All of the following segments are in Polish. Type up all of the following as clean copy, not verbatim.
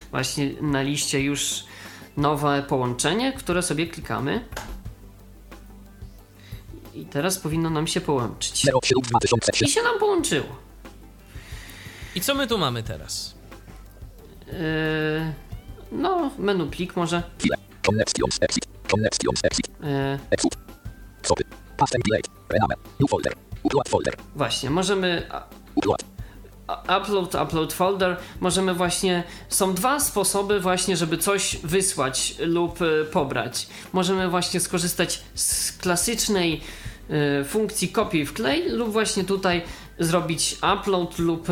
właśnie na liście już nowe połączenie, które sobie klikamy. I teraz powinno nam się połączyć. I się nam połączyło. I co my tu mamy teraz? No, menu plik może. Właśnie, możemy upload folder. Możemy właśnie, są dwa sposoby właśnie, żeby coś wysłać lub pobrać. Możemy właśnie skorzystać z klasycznej funkcji kopiuj wklej lub właśnie tutaj zrobić upload lub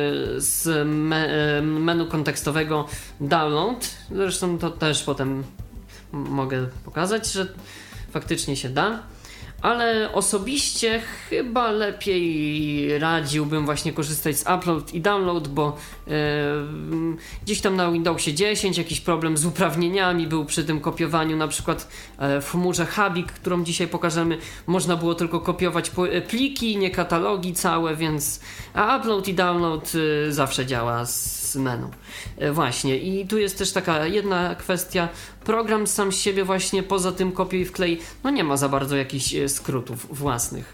z menu kontekstowego download. Zresztą to też potem mogę pokazać, że faktycznie się da. Ale osobiście chyba lepiej radziłbym właśnie korzystać z upload i download, bo gdzieś tam na Windowsie 10 jakiś problem z uprawnieniami był przy tym kopiowaniu, na przykład w chmurze Habik, którą dzisiaj pokażemy, można było tylko kopiować pliki, nie katalogi całe, więc upload i download zawsze działa z menu. Właśnie, i tu jest też taka jedna kwestia. Program sam z siebie właśnie poza tym kopiuj wklej, no nie ma za bardzo jakichś skrótów własnych.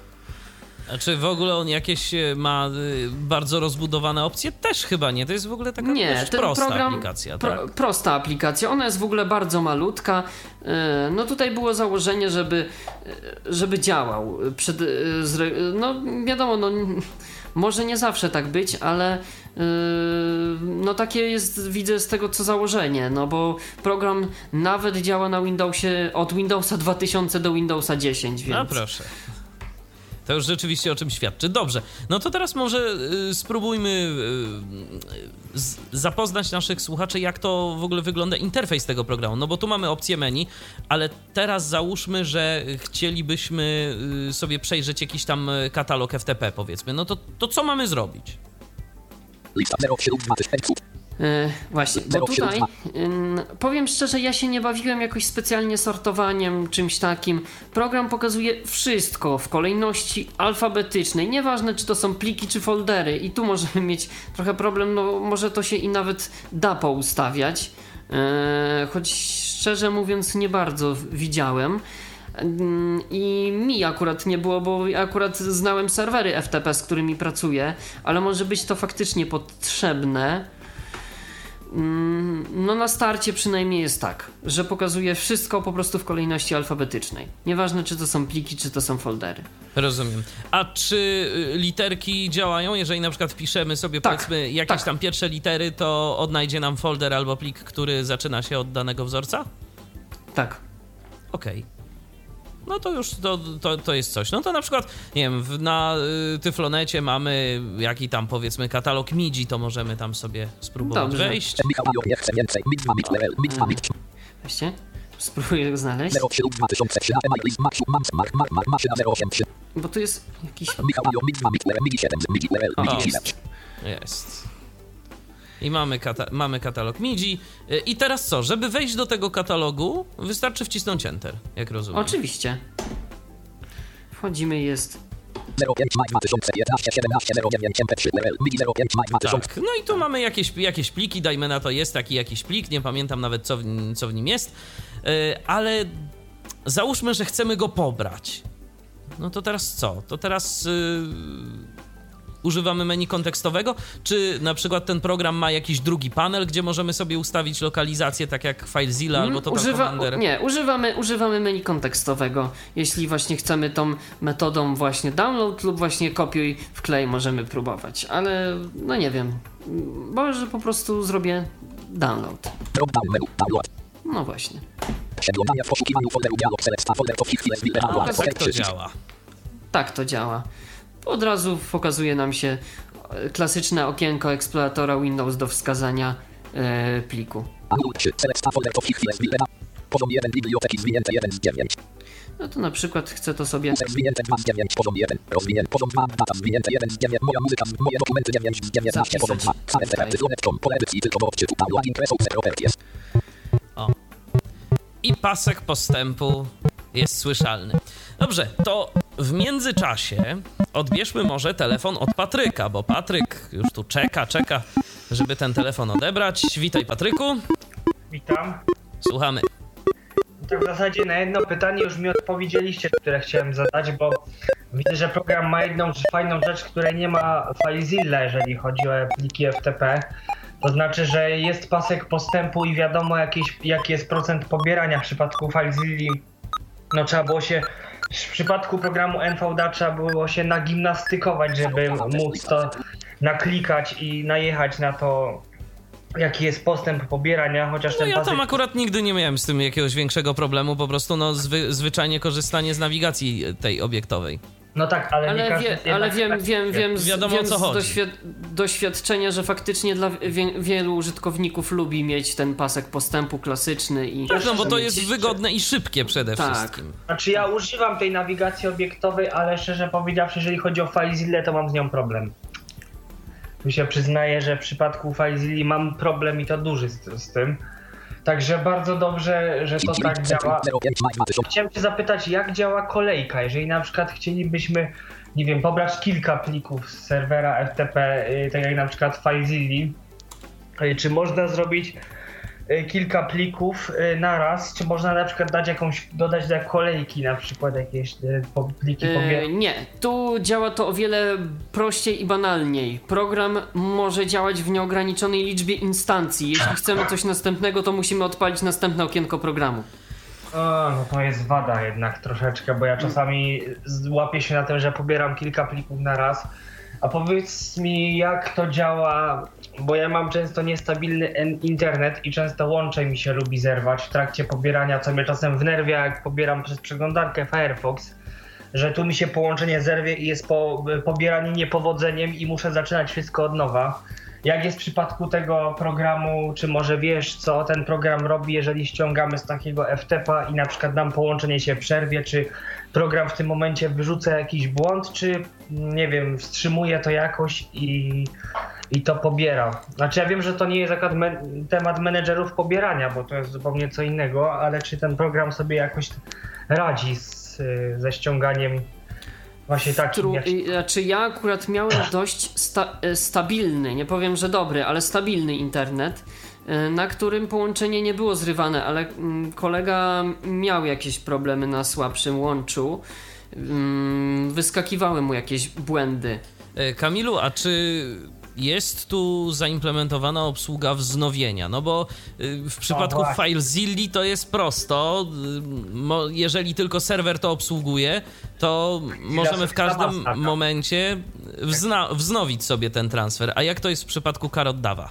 A czy w ogóle on jakieś ma bardzo rozbudowane opcje? Też chyba nie. To jest w ogóle taka dość prosta aplikacja. Tak? Prosta aplikacja. Ona jest w ogóle bardzo malutka. No tutaj było założenie, żeby działał. No wiadomo, no może nie zawsze tak być, ale no takie jest, widzę z tego co założenie, no bo program nawet działa na Windowsie od Windowsa 2000 do Windowsa 10, więc... No proszę. To już rzeczywiście o czym świadczy. Dobrze, no to teraz może spróbujmy zapoznać naszych słuchaczy, jak to w ogóle wygląda interfejs tego programu. No bo tu mamy opcję menu, ale teraz załóżmy, że chcielibyśmy sobie przejrzeć jakiś tam katalog FTP, powiedzmy. No to co mamy zrobić? Lista 07 właśnie, bo tutaj powiem szczerze, ja się nie bawiłem jakoś specjalnie sortowaniem, czymś takim. Program pokazuje wszystko w kolejności alfabetycznej, nieważne czy to są pliki czy foldery, i tu możemy mieć trochę problem, no może to się i nawet da poustawiać, choć szczerze mówiąc nie bardzo widziałem. I mi akurat nie było, bo akurat znałem serwery FTP, z którymi pracuję, ale może być to faktycznie potrzebne. No na starcie przynajmniej jest tak, że pokazuje wszystko po prostu w kolejności alfabetycznej. Nieważne czy to są pliki, czy to są foldery. Rozumiem. A czy literki działają? Jeżeli na przykład wpiszemy sobie powiedzmy jakieś tam pierwsze litery, to odnajdzie nam folder albo plik, który zaczyna się od danego wzorca? Tak. Okej. No to już to jest coś. No to na przykład, nie wiem, na Tyflonecie mamy jaki tam powiedzmy katalog MIDI, to możemy tam sobie spróbować wejść. Właśnie, spróbuję go znaleźć. Bo tu jest jakiś... Jest. I mamy katalog MIDI. I teraz co? Żeby wejść do tego katalogu, wystarczy wcisnąć Enter, jak rozumiem. Oczywiście. Wchodzimy, jest... Tak, no i tu mamy jakieś pliki, dajmy na to, jest taki jakiś plik, nie pamiętam nawet co w nim jest, ale załóżmy, że chcemy go pobrać. No to teraz co? To teraz... używamy menu kontekstowego, czy na przykład ten program ma jakiś drugi panel, gdzie możemy sobie ustawić lokalizację, tak jak FileZilla albo Total Commander? Nie, używamy menu kontekstowego. Jeśli właśnie chcemy tą metodą właśnie download lub właśnie kopiuj wklej możemy próbować, ale no nie wiem, może po prostu zrobię download. No właśnie. Tak to działa. Tak to działa. Od razu pokazuje nam się klasyczne okienko eksploratora Windows do wskazania pliku. Poziom 1 biblioteki zwinięte 1 z 9. No to na przykład chcę to sobie... Zwinięte 2 z 9, poziom 1, rozwinięte, poziom 2, data zwinięte 1 z 9, moja muzyka, moje dokumenty 9 z 19, poziom 2, tyflonet.com, pole edycji tylko do odczytu, login, properties. O. I pasek postępu jest słyszalny. Dobrze, to w międzyczasie odbierzmy może telefon od Patryka, bo Patryk już tu czeka żeby ten telefon odebrać. Witaj, Patryku. Witam. Słuchamy. Tak w zasadzie na jedno pytanie już mi odpowiedzieliście, które chciałem zadać, bo widzę, że program ma jedną fajną rzecz, której nie ma FileZilla, jeżeli chodzi o pliki FTP. To znaczy, że jest pasek postępu i wiadomo jaki jest procent pobierania w przypadku FileZilli. No trzeba było się, w przypadku programu NVDA trzeba było się nagimnastykować, żeby móc to naklikać i najechać na to, jaki jest postęp pobierania, chociaż ten Ja pasek... tam akurat nigdy nie miałem z tym jakiegoś większego problemu, po prostu zwyczajnie korzystanie z nawigacji tej obiektowej. No tak, ale nie każdy... ale wiem Wiadomo, o co chodzi. Doświadczenia, że faktycznie dla wielu użytkowników lubi mieć ten pasek postępu klasyczny i... Tak, no bo to jest wygodne i szybkie przede wszystkim. Znaczy ja używam tej nawigacji obiektowej, ale szczerze powiedziawszy, jeżeli chodzi o FileZilla, to mam z nią problem. Tu się przyznaję, że w przypadku FileZilli mam problem i to duży z tym. Także bardzo dobrze, że to tak działa. Chciałem cię zapytać, jak działa kolejka, jeżeli na przykład chcielibyśmy, nie wiem, pobrać kilka plików z serwera FTP, tak jak na przykład FileZilli, czy można zrobić kilka plików na raz, czy można na przykład dodać do kolejki na przykład jakieś pliki Nie, tu działa to o wiele prościej i banalniej. Program może działać w nieograniczonej liczbie instancji. Jeśli chcemy coś następnego, to musimy odpalić następne okienko programu. No to jest wada jednak troszeczkę, bo ja czasami łapię się na tym, że pobieram kilka plików na raz. A powiedz mi, jak to działa, bo ja mam często niestabilny internet i często łącze mi się lubi zerwać w trakcie pobierania, co mnie czasem wnerwia, jak pobieram przez przeglądarkę Firefox, że tu mi się połączenie zerwie i jest pobieranie niepowodzeniem i muszę zaczynać wszystko od nowa. Jak jest w przypadku tego programu, czy może wiesz, co ten program robi, jeżeli ściągamy z takiego FTP-a i na przykład nam połączenie się przerwie, czy program w tym momencie wyrzuca jakiś błąd, czy nie wiem, wstrzymuje to jakoś i to pobiera. Znaczy ja wiem, że to nie jest akurat temat menedżerów pobierania, bo to jest zupełnie co innego, ale czy ten program sobie jakoś radzi ze ściąganiem właśnie takim... Znaczy ja akurat miałem dość stabilny, nie powiem, że dobry, ale stabilny internet, na którym połączenie nie było zrywane, ale kolega miał jakieś problemy na słabszym łączu. Wyskakiwały mu jakieś błędy. Kamilu, a czy jest tu zaimplementowana obsługa wznowienia? No bo w przypadku FileZilli to jest prosto. Jeżeli tylko serwer to obsługuje, to możemy w każdym momencie wznowić sobie ten transfer. A jak to jest w przypadku CarrotDAVa?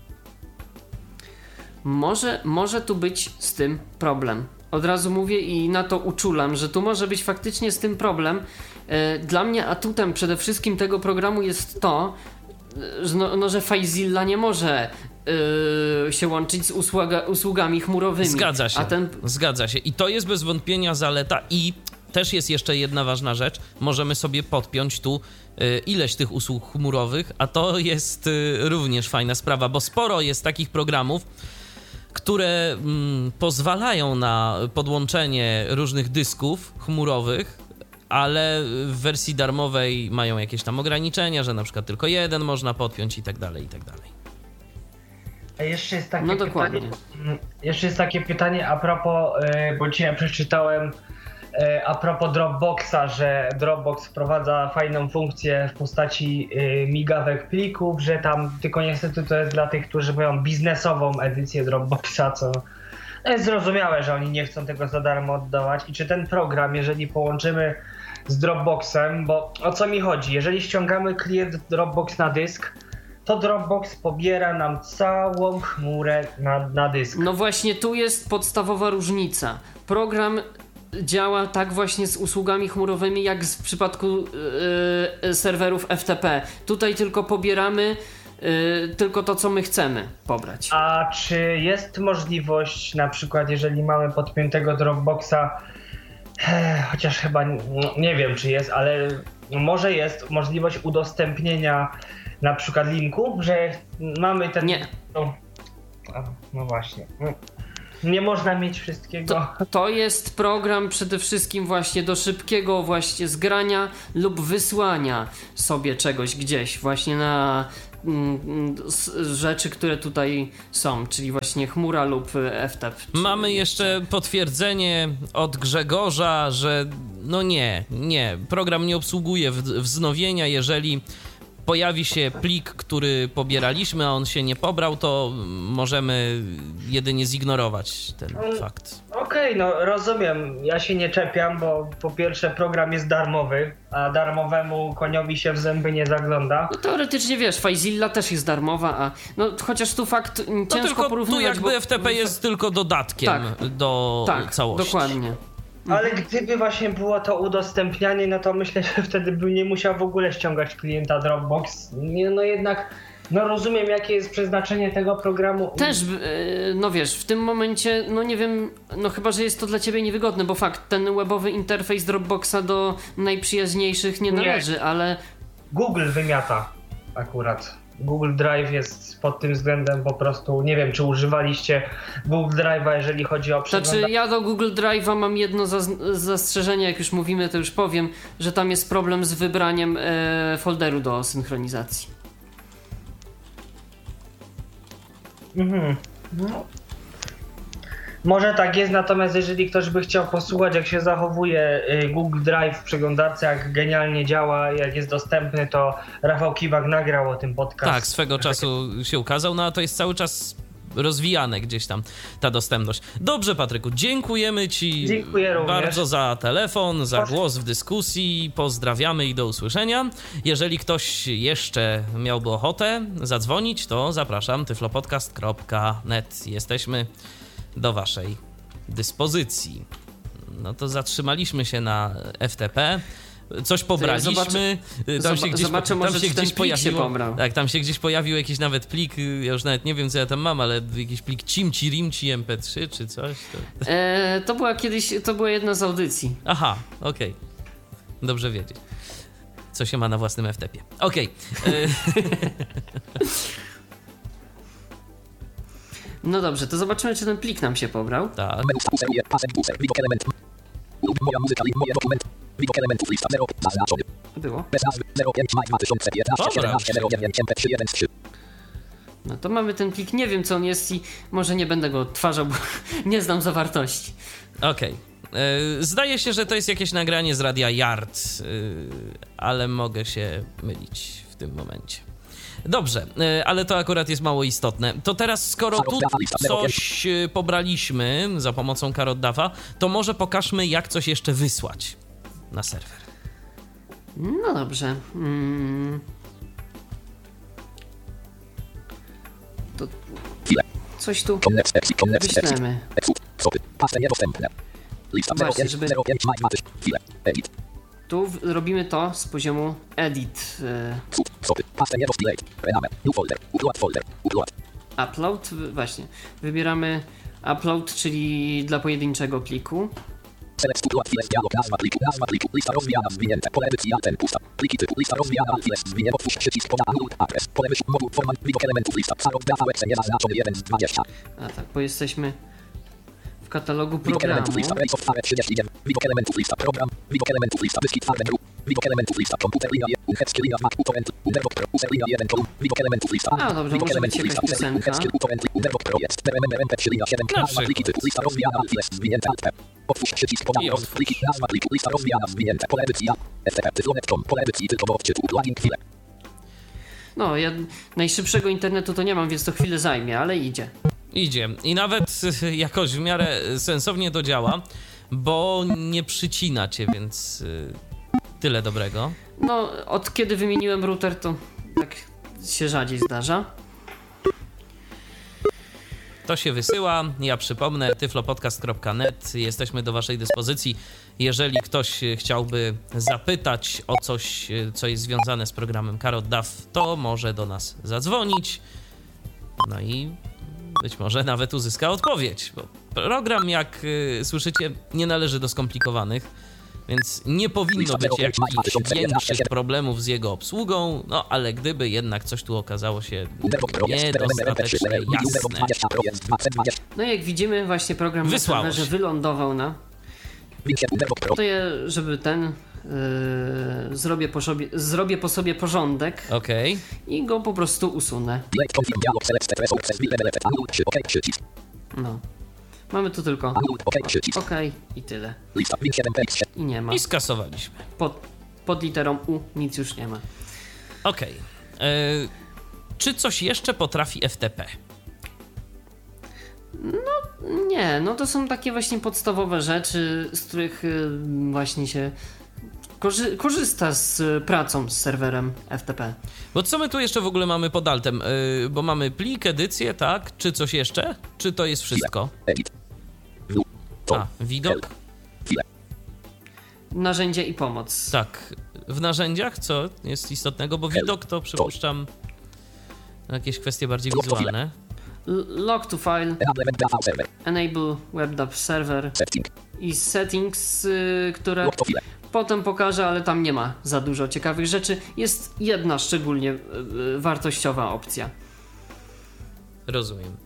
Może tu być z tym problem. Od razu mówię i na to uczulam, że tu może być faktycznie z tym problem. Dla mnie atutem przede wszystkim tego programu jest to, że FileZilla nie może się łączyć z usługami chmurowymi. Zgadza się. I to jest bez wątpienia zaleta i też jest jeszcze jedna ważna rzecz. Możemy sobie podpiąć tu ileś tych usług chmurowych, a to jest również fajna sprawa, bo sporo jest takich programów, które pozwalają na podłączenie różnych dysków chmurowych, ale w wersji darmowej mają jakieś tam ograniczenia, że na przykład tylko jeden można podpiąć i tak dalej, i tak dalej. A jeszcze jest takie pytanie a propos, bo dzisiaj przeczytałem a propos Dropboxa, że Dropbox wprowadza fajną funkcję w postaci migawek plików, że tam tylko niestety to jest dla tych, którzy mają biznesową edycję Dropboxa, co jest zrozumiałe, że oni nie chcą tego za darmo oddawać. I czy ten program, jeżeli połączymy z Dropboxem, bo o co mi chodzi? Jeżeli ściągamy klient Dropbox na dysk, to Dropbox pobiera nam całą chmurę na dysk. No właśnie tu jest podstawowa różnica. Program działa tak właśnie z usługami chmurowymi jak w przypadku serwerów FTP. Tutaj tylko pobieramy tylko to, co my chcemy pobrać. A czy jest możliwość, na przykład jeżeli mamy podpiętego Dropboxa, chociaż chyba nie wiem czy jest, ale może jest możliwość udostępnienia na przykład linku, że mamy ten... Nie. No właśnie. Nie można mieć wszystkiego. To jest program przede wszystkim właśnie do szybkiego właśnie zgrania lub wysłania sobie czegoś gdzieś właśnie na rzeczy, które tutaj są, czyli właśnie chmura lub FTP. Mamy jeszcze potwierdzenie od Grzegorza, że no nie, program nie obsługuje wznowienia, jeżeli pojawi się plik, który pobieraliśmy, a on się nie pobrał, to możemy jedynie zignorować ten fakt. Okej, no rozumiem, ja się nie czepiam, bo po pierwsze program jest darmowy, a darmowemu koniowi się w zęby nie zagląda. No teoretycznie wiesz, FileZilla też jest darmowa, a no chociaż tu fakt ciężko tylko porównywać. Tu jakby FTP jest tylko dodatkiem do całości. Dokładnie. Ale gdyby właśnie było to udostępnianie, no to myślę, że wtedy bym nie musiał w ogóle ściągać klienta Dropbox. Nie, no jednak, no rozumiem, jakie jest przeznaczenie tego programu. Też, no wiesz, w tym momencie, no nie wiem, no chyba, że jest to dla ciebie niewygodne, bo fakt, ten webowy interfejs Dropboxa do najprzyjaźniejszych nie należy, ale... Google wymiata akurat. Google Drive jest pod tym względem po prostu, nie wiem, czy używaliście Google Drive'a, jeżeli chodzi o przeglądanie. Znaczy ja do Google Drive'a mam jedno zastrzeżenie, jak już mówimy, to już powiem, że tam jest problem z wybraniem folderu do synchronizacji. No. Może tak jest, natomiast jeżeli ktoś by chciał posłuchać, jak się zachowuje Google Drive w przeglądarce, jak genialnie działa, jak jest dostępny, to Rafał Kiwak nagrał o tym podcast. Tak, swego czasu się ukazał, no a to jest cały czas rozwijane gdzieś tam ta dostępność. Dobrze, Patryku, dziękujemy Ci bardzo za telefon, za głos w dyskusji, pozdrawiamy i do usłyszenia. Jeżeli ktoś jeszcze miałby ochotę zadzwonić, to zapraszam, tyflopodcast.net. Jesteśmy do waszej dyspozycji. No to zatrzymaliśmy się na FTP. Coś pobraliśmy. Tam się gdzieś pojawiło. Tak, tam się gdzieś pojawił jakiś nawet plik. Ja już nawet nie wiem, co ja tam mam, ale jakiś plik Cimci Rimci MP3 czy coś. To była jedna z audycji. Aha, okej. Dobrze wiedzieć. Co się ma na własnym FTP-ie. Okej. No dobrze, to zobaczymy, czy ten plik nam się pobrał. Tak. Moja muzyka, moje dokumenty. Widok elementów lista 0. Zaznaczony. Było. Bez nazwy 05 maj 2015 17 09 MP313. No to mamy ten plik, nie wiem co on jest i może nie będę go odtwarzał, bo nie znam zawartości. Okej. Zdaje się, że to jest jakieś nagranie z Radia Yard, ale mogę się mylić w tym momencie. Dobrze, ale to akurat jest mało istotne. To teraz, skoro tu coś pobraliśmy za pomocą Karoddafa, to może pokażmy, jak coś jeszcze wysłać na serwer. No dobrze. To coś tu wyślemy. Właśnie, żeby... Tu robimy to z poziomu edit. Upload, właśnie. Wybieramy upload, czyli dla pojedynczego pliku. Nazwa pliku, lista rozwijana, zwinięte, pole edycji, ten pusta, pliki typu, lista rozwijana, jest zwinięte, otwórz przycisk, poda, adres, pole moduł, format, widok elementów, lista, nie zaznaczony 1 z 20. A tak, bo jesteśmy w katalogu programu. Widok elementów, lista, program, widok elementów, lista, dyski twarde, widok elementów, lista, komputer, linia, unhecki, linia, Mac, utorrent, Underdog Pro, linia 1, kolumn, widok elementów, lista, a dobrze, może być jakaś piosenka. Underdog Pro jest, MP3, linia 7, nazwa pliki typu, lista rozwijana, jest zwinięte, alt, otwórz przycisk, poda, pliki, nazwa pliku, lista rozwijana, zwinięte, pole edycji, FTP, tyflonet.com, pole edycji, tylko bo wczytu, login, chwilę. No, ja najszybszego internetu to nie mam, więc to chwilę zajmie, ale idzie. Idzie. I nawet jakoś w miarę sensownie to działa, bo nie przycina cię, więc tyle dobrego. No, od kiedy wymieniłem router, to tak się rzadziej zdarza. To się wysyła. Ja przypomnę, tyflopodcast.net. Jesteśmy do waszej dyspozycji. Jeżeli ktoś chciałby zapytać o coś, co jest związane z programem Karoddaw, to może do nas zadzwonić. No i być może nawet uzyska odpowiedź, bo program, jak słyszycie, nie należy do skomplikowanych, więc nie powinno być jakichś większych problemów z jego obsługą, no ale gdyby jednak coś tu okazało się niedostatecznie jasne. No jak widzimy, właśnie program na serwerze wylądował na... To je, żeby ten zrobię po sobie porządek Okej. i go po prostu usunę. Delete confirm dialog select stress or self delete unmute OK przycisk. No. Mamy tu tylko Unmute OK przycisk. OK i tyle. Lista win 7 page 7. I nie ma. I skasowaliśmy. Pod literą U nic już nie ma. Okej. Czy coś jeszcze potrafi FTP? Nie, no to są takie właśnie podstawowe rzeczy, z których właśnie się korzysta z pracą z serwerem FTP. Bo co my tu jeszcze w ogóle mamy pod altem? Bo mamy plik, edycję, tak? Czy coś jeszcze? Czy to jest wszystko? Edit. View. A, widok? File. Narzędzie i pomoc. Tak. W narzędziach co jest istotnego? Bo widok to przypuszczam jakieś kwestie bardziej wizualne. Log to file, Enable web server. enable web server Setting. i settings, które Log to file. potem pokażę, ale tam nie ma za dużo ciekawych rzeczy. Jest jedna szczególnie wartościowa opcja. Rozumiem.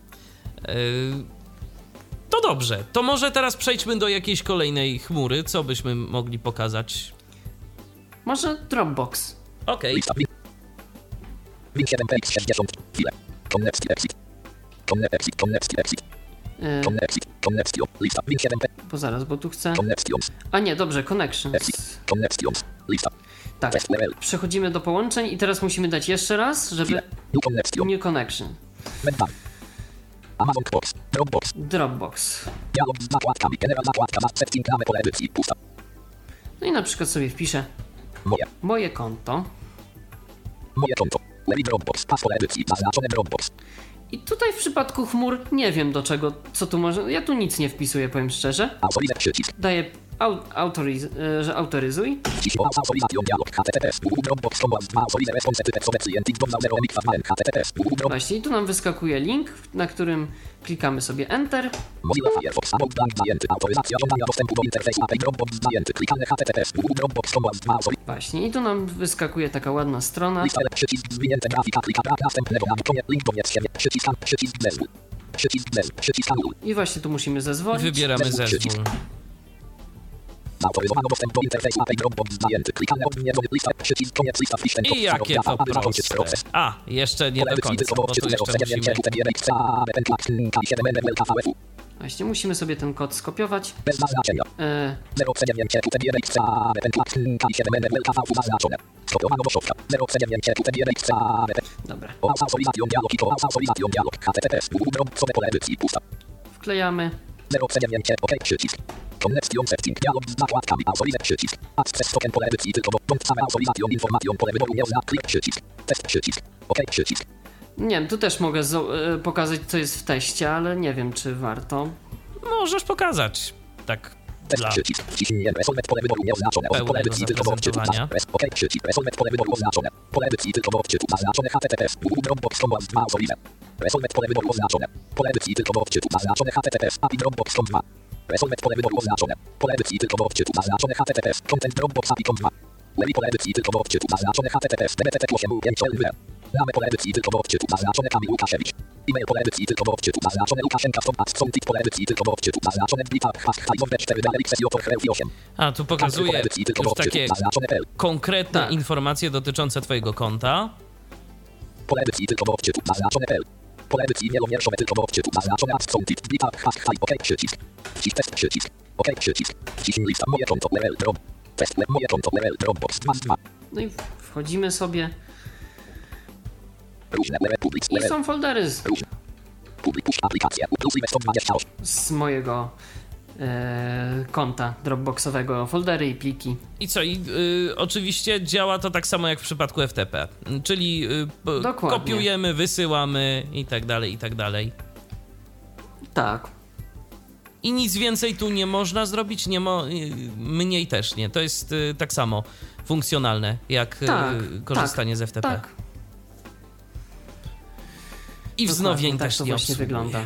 To dobrze. To może teraz przejdźmy do jakiejś kolejnej chmury. Co byśmy mogli pokazać? Może Dropbox. Okej. Lista win. Win 7 page 60. File. Connect exit. Connect exit. Connect exit. Connect exit. Connection. Lista win 7 page. Bo zaraz, bo tu chcę... Connections. A nie, dobrze, connections. Exit. Connections. Lista. Tak, Test level. przechodzimy do połączeń i teraz musimy dać jeszcze raz, żeby... New connection. New connection. Web. Amazon Box. Dropbox. Dropbox. Dialog z zakładkami. General zakładka. Setting ramy pole edycji. Pusta. No i na przykład sobie wpiszę moje konto. Moje konto. Lewi Dropbox. Pas pole edycji. Zaznaczone Dropbox. I tutaj w przypadku chmur nie wiem do czego, co tu może... Ja tu nic nie wpisuję, powiem szczerze. Autoryzuj przycisk. Daję że autoryzuj. Autoryzacją dialog. HTTPS. Dropbox.com. Autoryzę response types obecny język. Browser remix file. HTTPS. Właśnie i tu nam wyskakuje link, na którym klikamy sobie Enter. Mozilla Firefox. About blank zajęty. Autoryzacja żądania dostępu do interfejsu API Dropbox zajęty. Klikane HTTPS. Dropbox.com. Właśnie i tu nam wyskakuje taka ładna strona. Lista przycisk zwinięte grafika. Klika następnego na koniec. Link do siebie. Przycisk zezwól. Przycisk zezwól. Przycisk anuluj. I właśnie tu musimy I zezwolić. wybieramy zezwól. Autoryzowano dostęp do interfejsu API Dropbox zajęty. Klikane odmierzony lista. Przycisk koniec lista wpisz ten kod. I jakie to proste. A, jeszcze nie do końca, bo tu jeszcze musimy... Właśnie musimy sobie ten kod skopiować. Bez zaznaczenia. 079 zaznaczone. Skopiowane do szopka. 079 Dobra. Autoryzacją dialog i autoryzacją dialog. HTTPS. Dropboxowe pole edycji. Pusta. Wklejamy. 079 OK przycisk. Connection setting. Dialog z zakładkami. Autoryzę przycisk. Access token pole edycji tylko do same autoryzacją informacją pole wyboru nie uzna. Klik przycisk. Test przycisk. OK przycisk. Nie wiem, tu też mogę pokazać co jest w teście, ale nie wiem czy warto. Możesz pokazać. Tak. Test Dla przycisk. Wciśnij resolve pole wyboru nieoznaczone. Pole pełnego edycji tylko do odczytu. zaprezentowania. OK przycisk. Resolve pole wyboru oznaczone. Pole edycji tylko do odczytu. Zaznaczone HTTPS. Dropbox.com. Autoryzę. Resolve pole wyboru oznaczone. Pole edycji tylko do odczytu. Zaznaczone HTTPS. API Dropbox.com. Resolve pole wyboru oznaczone. Pole edycji tylko do odczytu. Zaznaczone HTTPS. Content Dropbox API.com. Lewi pole edycji tylko do odczytu. Zaznaczone HTTPS. DBTT8 Lamy pole edycji tylko do odczytu. Zaznaczone Kamil Łukasiewicz. E-mail pole edycji tylko do odczytu. Zaznaczone Łukaszenka Sontit pole edycji tylko do odczytu. Zaznaczone Blitak Hask Hajwowe 4 Dalek Sesjotor 8. A, tu pokazuje już takie konkretne Tak. informacje dotyczące twojego konta. Pole edycji tylko do odczytu. Zaznaczone Pole edycji wielomierszowe tylko do odczytu. Zaznaczone Sontit Blitak Hask Haj. OK przycisk. Wciśnij test przycisk. OK przycisk. Wciśnij lista moje konto level drop. Test moje konto level Dropbox 2. No i wchodzimy sobie Różne level public. i są foldery Public aplikacje. Plusliwe 128. z mojego konta Dropboxowego, foldery i pliki. I co? I oczywiście działa to tak samo jak w przypadku FTP. Czyli Dokładnie. kopiujemy, wysyłamy i tak dalej, i tak dalej. Tak. I nic więcej tu nie można zrobić, mniej też nie. To jest tak samo funkcjonalne jak korzystanie z FTP. Tak. I wznowień Dokładnie, też tak to nie właśnie obsługuje. wygląda.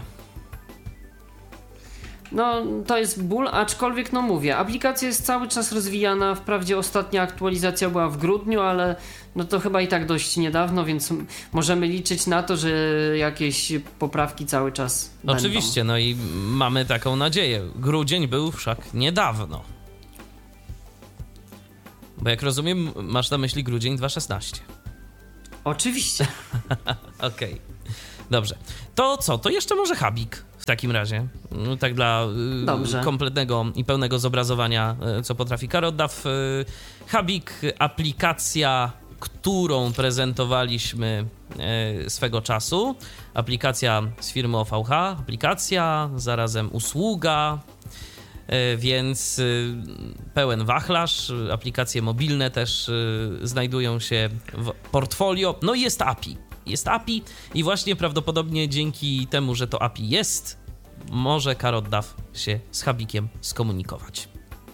No, to jest ból, aczkolwiek no mówię, aplikacja jest cały czas rozwijana, wprawdzie ostatnia aktualizacja była w grudniu, ale no to chyba i tak dość niedawno, więc możemy liczyć na to, że jakieś poprawki cały czas będą. Oczywiście, no i mamy taką nadzieję. Grudzień był wszak niedawno. Bo jak rozumiem, masz na myśli grudzień 2016. Oczywiście. Okej. Dobrze. To co? To jeszcze może Habik w takim razie. Tak dla Dobrze. kompletnego i pełnego zobrazowania, co potrafi Karoddaw. Habik, aplikacja, którą prezentowaliśmy swego czasu. Aplikacja z firmy OVH. Aplikacja, zarazem usługa, więc pełen wachlarz. Aplikacje mobilne też znajdują się w portfolio. No i jest API. Jest API i właśnie prawdopodobnie dzięki temu, że to API jest, może Karoddaw się z Habikiem skomunikować.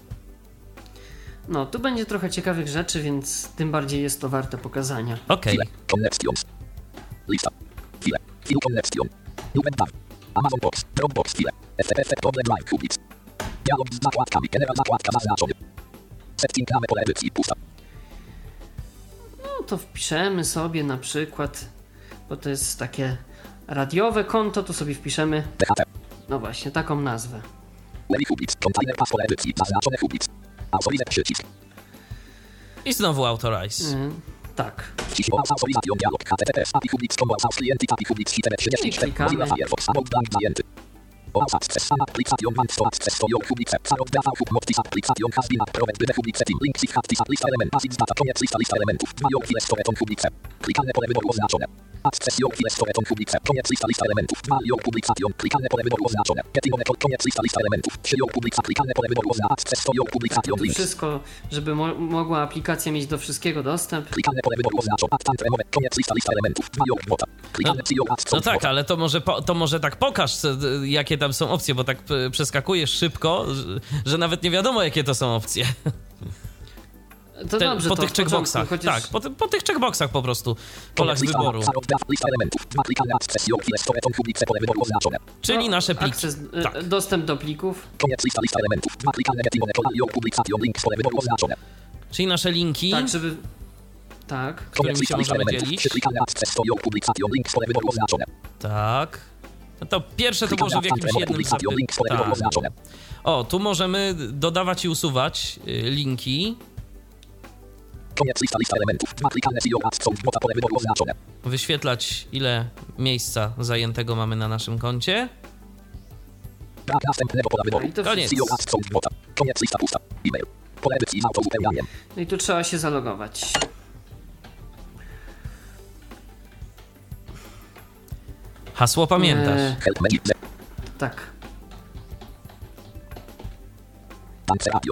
No, tu będzie trochę ciekawych rzeczy, więc tym bardziej jest to warte pokazania. Okej. Connections. Lista. File. File connection. Inventar. Amazon Box. Dropbox file. FTP Google Drive Kubic. Dialog z zakładkami. General zakładka zaznaczony. Setting ramy pole edycji pusta. No to wpiszemy sobie na przykład, bo to jest takie radiowe konto, to sobie wpiszemy, DHT. no właśnie, taką nazwę. Lewi Kubic. Container pas pole edycji. Zaznaczony Kubic. Autorize przycisk. I znowu authorize. Tak. Wciśnij autoryzacją dialog. HTTPS API Kubic. Convert client API Kubic. 34. Klikamy. Mozilla Firefox. About blank zajęty. Access an application wants to access for your Kubic. Karoddaw mod this application has been approved by the Kubic setting. Links if hat this lista element. Passage data. Koniec lista elementów. 2 your file store on Kubic. Klikane pole wyboru oznaczone. Access your file store on Kubic. Koniec lista elementów. 2 your publication. Klikane pole wyboru oznaczone. Getting on koniec lista elementów. 3 your publica. Klikane pole wyboru oznaczone. Access for your publication. Links. Wszystko, żeby mogła aplikacja mieć do wszystkiego dostęp. Klikane pole wyboru oznaczone. Add remove. Koniec lista elementów. 2 your bota. Klikane przy your No tak, ale to może tak pokaż, jakie tam są opcje, bo tak przeskakujesz szybko, że nawet nie wiadomo, jakie to są opcje. To dobrze, po to tych checkboxach, chociaż... tak, po tych checkboxach po prostu, polach wyboru. Czyli nasze pliki. Akces, Tak. dostęp do plików. Koniec lista elementów. 2 klikane getting on your publication. Link pole wyboru oznaczone. Czyli nasze linki, Tak, żeby... Tak. którymi się możemy dzielić. Tak. No to pierwsze to może w jakimś jednym zapytaniu. O, tu możemy dodawać i usuwać linki. Koniec lista elementów. 2 klikane pole wyboru oznaczone. Wyświetlać, ile miejsca zajętego mamy na naszym koncie. Brak następnego pola wyboru. No i to Koniec. Koniec lista pusta. E-mail. Pole edycji z autouzupełnianiem. No i tu trzeba się zalogować. Hasło pamiętasz. Help menu. Tak. Tancerapio.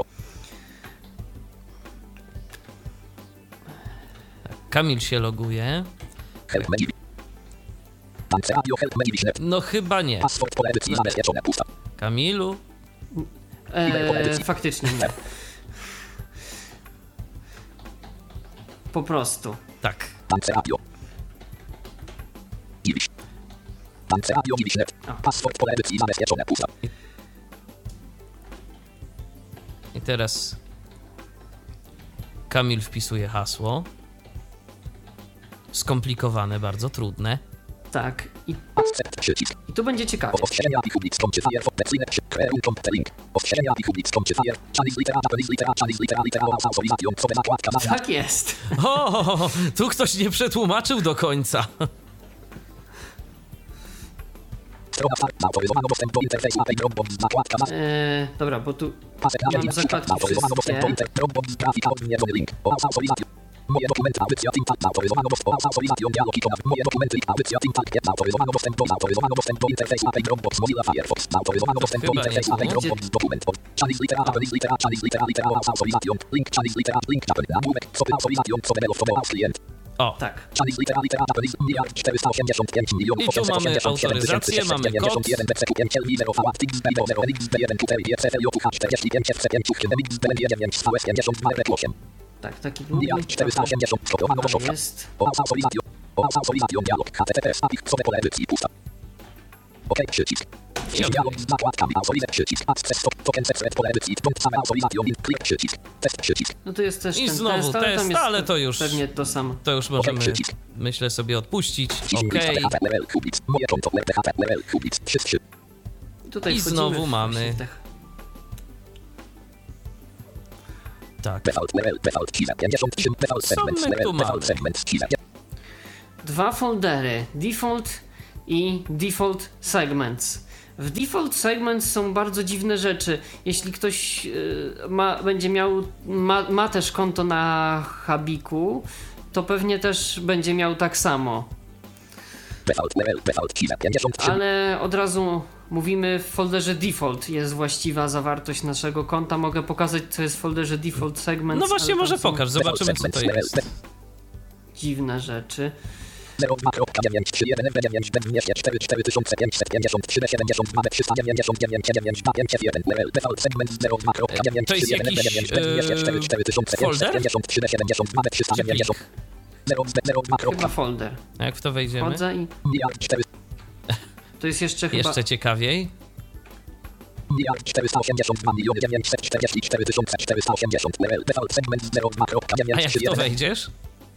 Kamil się loguje. Help menu. Tancerapio. Help menu. Wiśnet. No chyba nie. Password pole edycji zabezpieczone. Pusta. Kamilu? Faktycznie nie. Po prostu. Tak. Tancerapio. Iwiś. Tancerapio. Wiśnet. Password pole edycji zabezpieczone. Pusta. I teraz Kamil wpisuje hasło. Skomplikowane, bardzo trudne. Tak. Accept przycisk. I tu będzie ciekawie. Ostrzeżenia API Kubic. Skąd Firefox. Decynek. Kreum. Link. Ostrzeżenia API Kubic. Skąd Fire. Chinese litera. Japanese litera. Chinese litera. Litera. Autoryzacją. Co by zakładka zaznacz. Tak jest. O, tu ktoś nie przetłumaczył do końca. Strona start. Autoryzowano dostęp do interfejsu API Dropbox. Zakładka zaznacz. Dobra, bo tu Pasek na mam zakładki autoryzowano dostęp do wszystkie. Dropbox. Grafika. Odniesiony link. Autoryzacją. Moje dokumenty, audycja, TeamTalk, autoryzowano dostęp, autoryzacją, dialog i tonat. Moje dokumenty, audycja, TeamTalk, autoryzowano dostęp do interfejsu API Dropbox, Mozilla Firefox, autoryzowano dostęp do interfejsu API Dropbox, dokument, Chinese litera, Japanese litera, Chinese litera, litera, autoryzacją, link, Chinese litera, link, Japan, nagłówek, co by autoryzacją, co by developer, klient. O, Tak. Chinese litera, litera, Japanese, miliard 485 milionów I tu mamy autoryzację, mamy kod. Tak, taki długi. Miliard 480 skopiowanego Tak sofra. jest. Autoryzacją dialog. HTTPS API sobie pole edycji pusta. OK przycisk. Dialog z zakładkami. Autoryzę przycisk. Access token set pole edycji. Punkt same autoryzacją. Klik przycisk. Test przycisk. No to jest też I ten znowu test, ale tam test, ale to już- pewnie to samo. to już możemy, przycisk. myślę, sobie odpuścić. Wciśnij Okej. lista PHP level Kubic. Moje konto PHP level Kubic. 3. I tutaj I wchodzimy znowu mamy właśnie w te Tak. Default level, default killer 53, default Co segment my level, tu mamy? default segment killer. 2 foldery, default i default segments. W default segments są bardzo dziwne rzeczy. Jeśli ktoś będzie miał, ma też konto na Habiku, to pewnie też będzie miał tak samo. Default level, default killer 53. Ale od razu mówimy, w folderze default jest właściwa zawartość naszego konta. Mogę pokazać, co jest w folderze default segments. No właśnie, ale tam może są pokaż, zobaczymy co to jest. dziwne rzeczy. 02.9374553 default segment 02.9374553 To jest jakiś folder? Chyba folder. A jak w to wejdziemy? Chodzę i to jest jeszcze chyba... Jeszcze ciekawiej. 482 944 480 level default segment 02.937. A jak w to wejdziesz?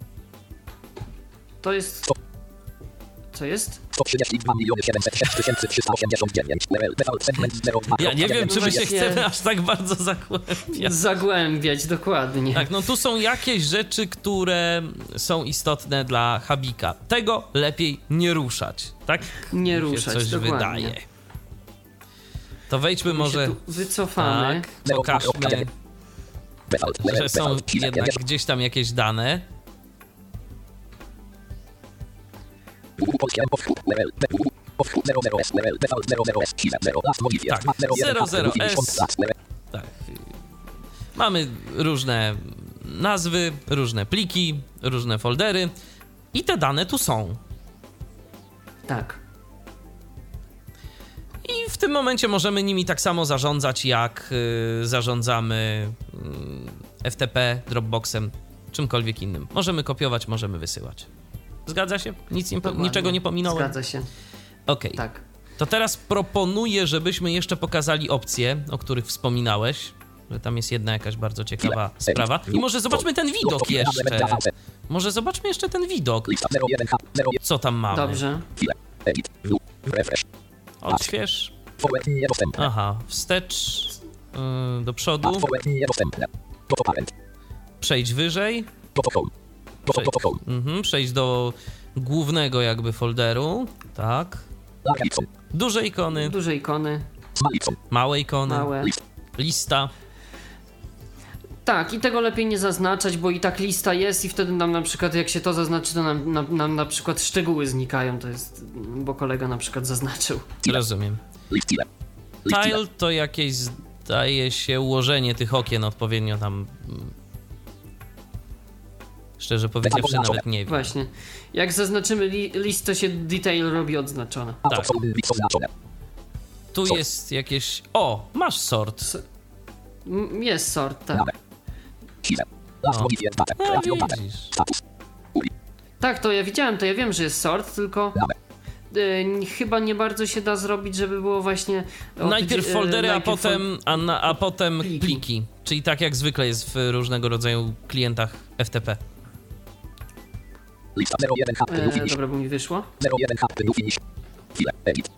To jest... Co jest? 132 706 389 level default segment 02.937. Ja nie wiem, czy my się Właśnie- chcemy aż tak bardzo zagłębiać. Zagłębiać, dokładnie. Tak, no tu są jakieś rzeczy, które są istotne dla Habika. Tego lepiej nie ruszać, tak? Nie Mi się ruszać, coś dokładnie. wydaje. To wejdźmy My może... się tu wycofamy. Tak, pokażmy, Default level że są default killer jednak 50. gdzieś tam jakieś dane. Polskie offhood level offhood 00s level default 00s killer 0 last modifier Tak, 00S. Tak. Mamy różne nazwy, różne pliki, różne foldery i te dane tu są. Tak. I w tym momencie możemy nimi tak samo zarządzać, jak zarządzamy FTP, Dropboxem, czymkolwiek innym. Możemy kopiować, możemy wysyłać. Zgadza się? Dokładnie. Niczego nie pominąłem? Zgadza się. Okej. Tak. To teraz proponuję, żebyśmy jeszcze pokazali opcje, o których wspominałeś, że tam jest jedna jakaś bardzo ciekawa sprawa. I może zobaczmy ten widok jeszcze. Może zobaczmy jeszcze ten widok. Co tam mamy? Dobrze. Edit refresh Odśwież. forward niedostępne Aha, wstecz do przodu. forward niedostępne parent Przejdź wyżej. protocol Przejdź do głównego jakby folderu. Tak. Largipson Duże ikony, Duże ikony, Smallipson małe ikony, małe. lista. Tak, i tego lepiej nie zaznaczać, bo i tak lista jest i wtedy nam na przykład, jak się to zaznaczy, to nam na przykład szczegóły znikają. To jest, bo kolega na przykład zaznaczył. Rozumiem. list tile Tile to jakieś, zdaje się, ułożenie tych okien odpowiednio tam. Szczerze powiedziawszy, nawet nie wiem. Właśnie. Jak zaznaczymy list, to się detail robi odznaczone. Tak. Tu jest jakieś... O, masz sort. Jest sort, tak. Last modifier data No creation data widzisz. status Tak, to ja widziałem, to ja wiem, że jest sort, tylko chyba nie bardzo się da zrobić, żeby było właśnie... Najpierw foldery, a najpierw potem, a potem pliki. Czyli tak jak zwykle jest w różnego rodzaju klientach FTP. lista 01 hub new finish dobra, bo mi wyszło. 01 hub new finish file edit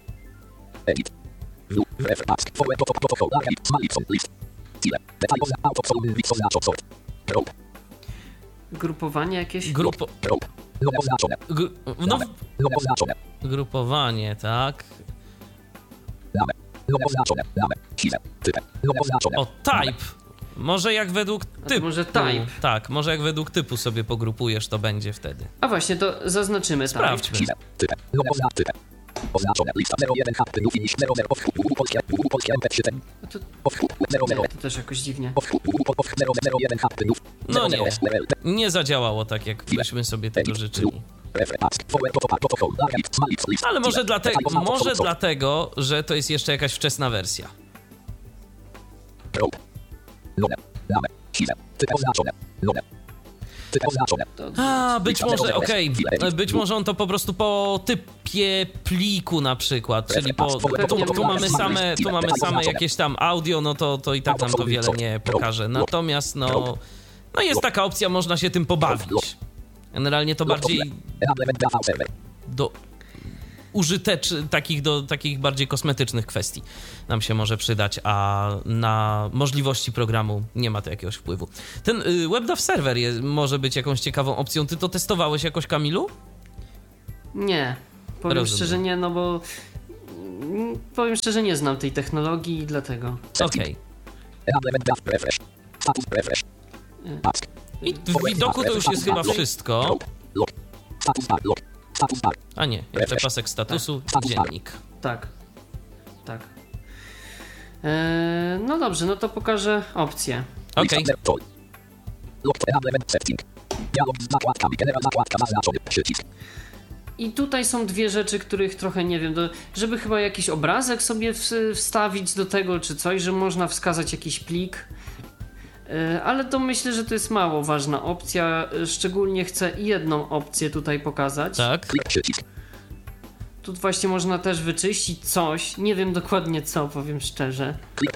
refresh task forward protocol largip Smallipson list tile detail out of oznaczo sort probe Grupowanie jakieś? probe no oznaczone no oznaczone Grupowanie, tak. lame no oznaczone lame file type no oznaczone O, type. Może jak według typu. może type. Tak, może jak według typu sobie pogrupujesz, to będzie wtedy. A właśnie, to zaznaczymy type. Sprawdźmy. file type no oznaczone type oznaczone lista 01 hub new finish 00 offhood polskie mp3 No to, offhood 00 to też jakoś dziwnie. offhood 01 hub new No nie, nie zadziałało tak, jak byśmy sobie tego życzyli. Ale może dlatego, że to jest jeszcze jakaś wczesna wersja. Być może, być może on to po prostu po typie pliku na przykład, czyli tu mamy same jakieś tam audio, no to i tak nam to wiele nie pokaże. Natomiast no jest taka opcja, można się tym pobawić. Generalnie to bardziej do takich bardziej kosmetycznych kwestii nam się może przydać, a na możliwości programu nie ma to jakiegoś wpływu. Ten WebDAV serwer może być jakąś ciekawą opcją. Ty to testowałeś jakoś, Kamilu? Nie, powiem szczerze nie, no bo powiem szczerze, nie znam tej technologii i dlatego. Okej. I w widoku to już jest chyba wszystko. A nie, jeszcze pasek statusu i dziennik. Tak. No dobrze, no to pokażę opcje. Okej. I tutaj są dwie rzeczy, których trochę nie wiem, żeby chyba jakiś obrazek sobie wstawić do tego, czy coś, że można wskazać jakiś plik. Ale to myślę, że to jest mało ważna opcja. Szczególnie chcę jedną opcję tutaj pokazać. Tak. Tu właśnie można też wyczyścić coś. Nie wiem dokładnie co, powiem szczerze.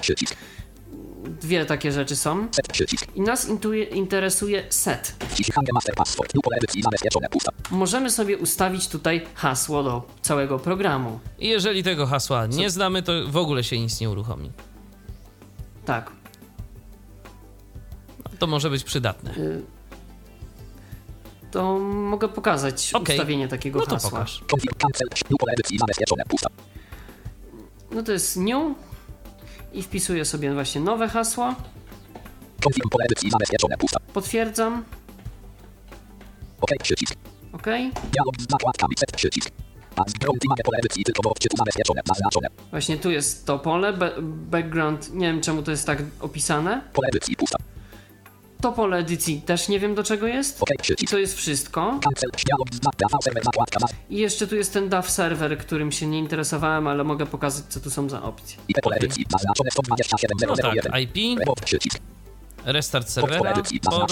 Dwie takie rzeczy są. I nas interesuje set. Możemy sobie ustawić tutaj hasło do całego programu. I jeżeli tego hasła nie znamy, to w ogóle się nic nie uruchomi. Tak. To może być przydatne. To mogę pokazać ustawienie takiego no to hasła. Pokaż. No to jest new i wpisuję sobie właśnie nowe hasło. Potwierdzam. OK. Właśnie tu jest to pole, background, nie wiem czemu to jest tak opisane. To pole edycji też nie wiem do czego jest. I to jest wszystko. I jeszcze tu jest ten DAV server, którym się nie interesowałem, ale mogę pokazać co tu są za opcje. Okay. No tak, IP, restart serwera, port.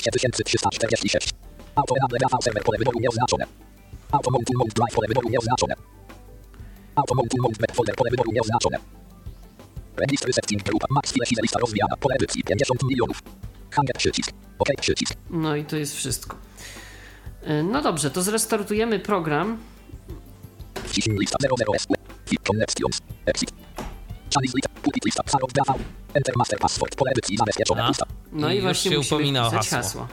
Registry setting group max file size lista rozwijana pole edycji 50 milionów. Hanger przycisk. OK przycisk. No i to jest wszystko. No dobrze, to zrestartujemy program. Wciśnij lista 00S. Connections. Exit. Chalice lista. Pulpit lista. Psarow DAV. Enter master password. Pole edycji zabezpieczone. Lista. No i właśnie się musimy upomina o wpisać hasło.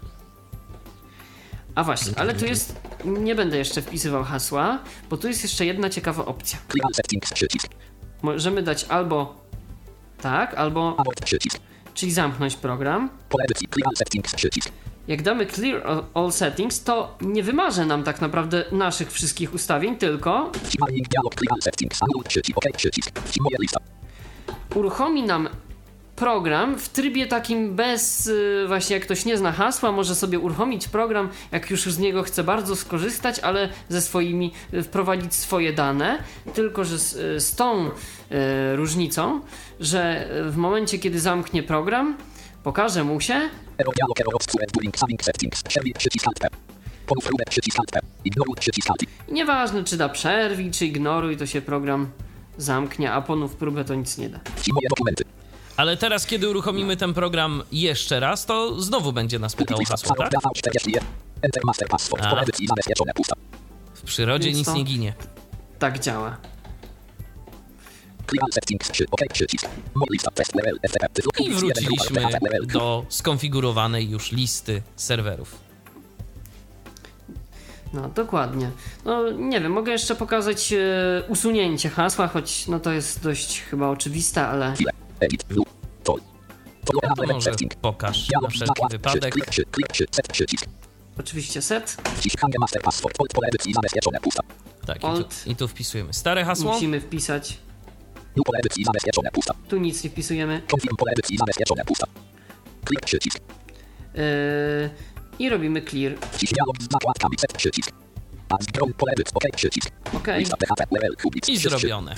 A właśnie, ale tu jest... Nie będę jeszcze wpisywał hasła, bo tu jest jeszcze jedna ciekawa opcja. Clear settings przycisk. Możemy dać albo tak, albo czyli zamknąć program. Jak damy clear all settings, to nie wymarzy nam tak naprawdę naszych wszystkich ustawień, tylko uruchomi nam program w trybie takim bez, właśnie jak ktoś nie zna hasła, może sobie uruchomić program, jak już z niego chce bardzo skorzystać, ale ze swoimi, wprowadzić swoje dane, tylko że z tą różnicą, że w momencie kiedy zamknie program, pokaże mu się i nieważne czy da przerwij, czy ignoruj, to się program zamknie, a ponów próbę to nic nie da. Ale teraz, kiedy uruchomimy ten program jeszcze raz, to znowu będzie nas pytał o hasło, tak? W przyrodzie nic nie ginie. Tak działa. I wróciliśmy do skonfigurowanej już listy serwerów. No, dokładnie. No, nie wiem, mogę jeszcze pokazać usunięcie hasła, choć no to jest dość chyba oczywiste, ale... No to może pokaż na wszelki wypadek. Oczywiście set. Tak, i tu wpisujemy stare hasło. Musimy wpisać. Tu nic nie wpisujemy. I robimy clear. OK. I zrobione.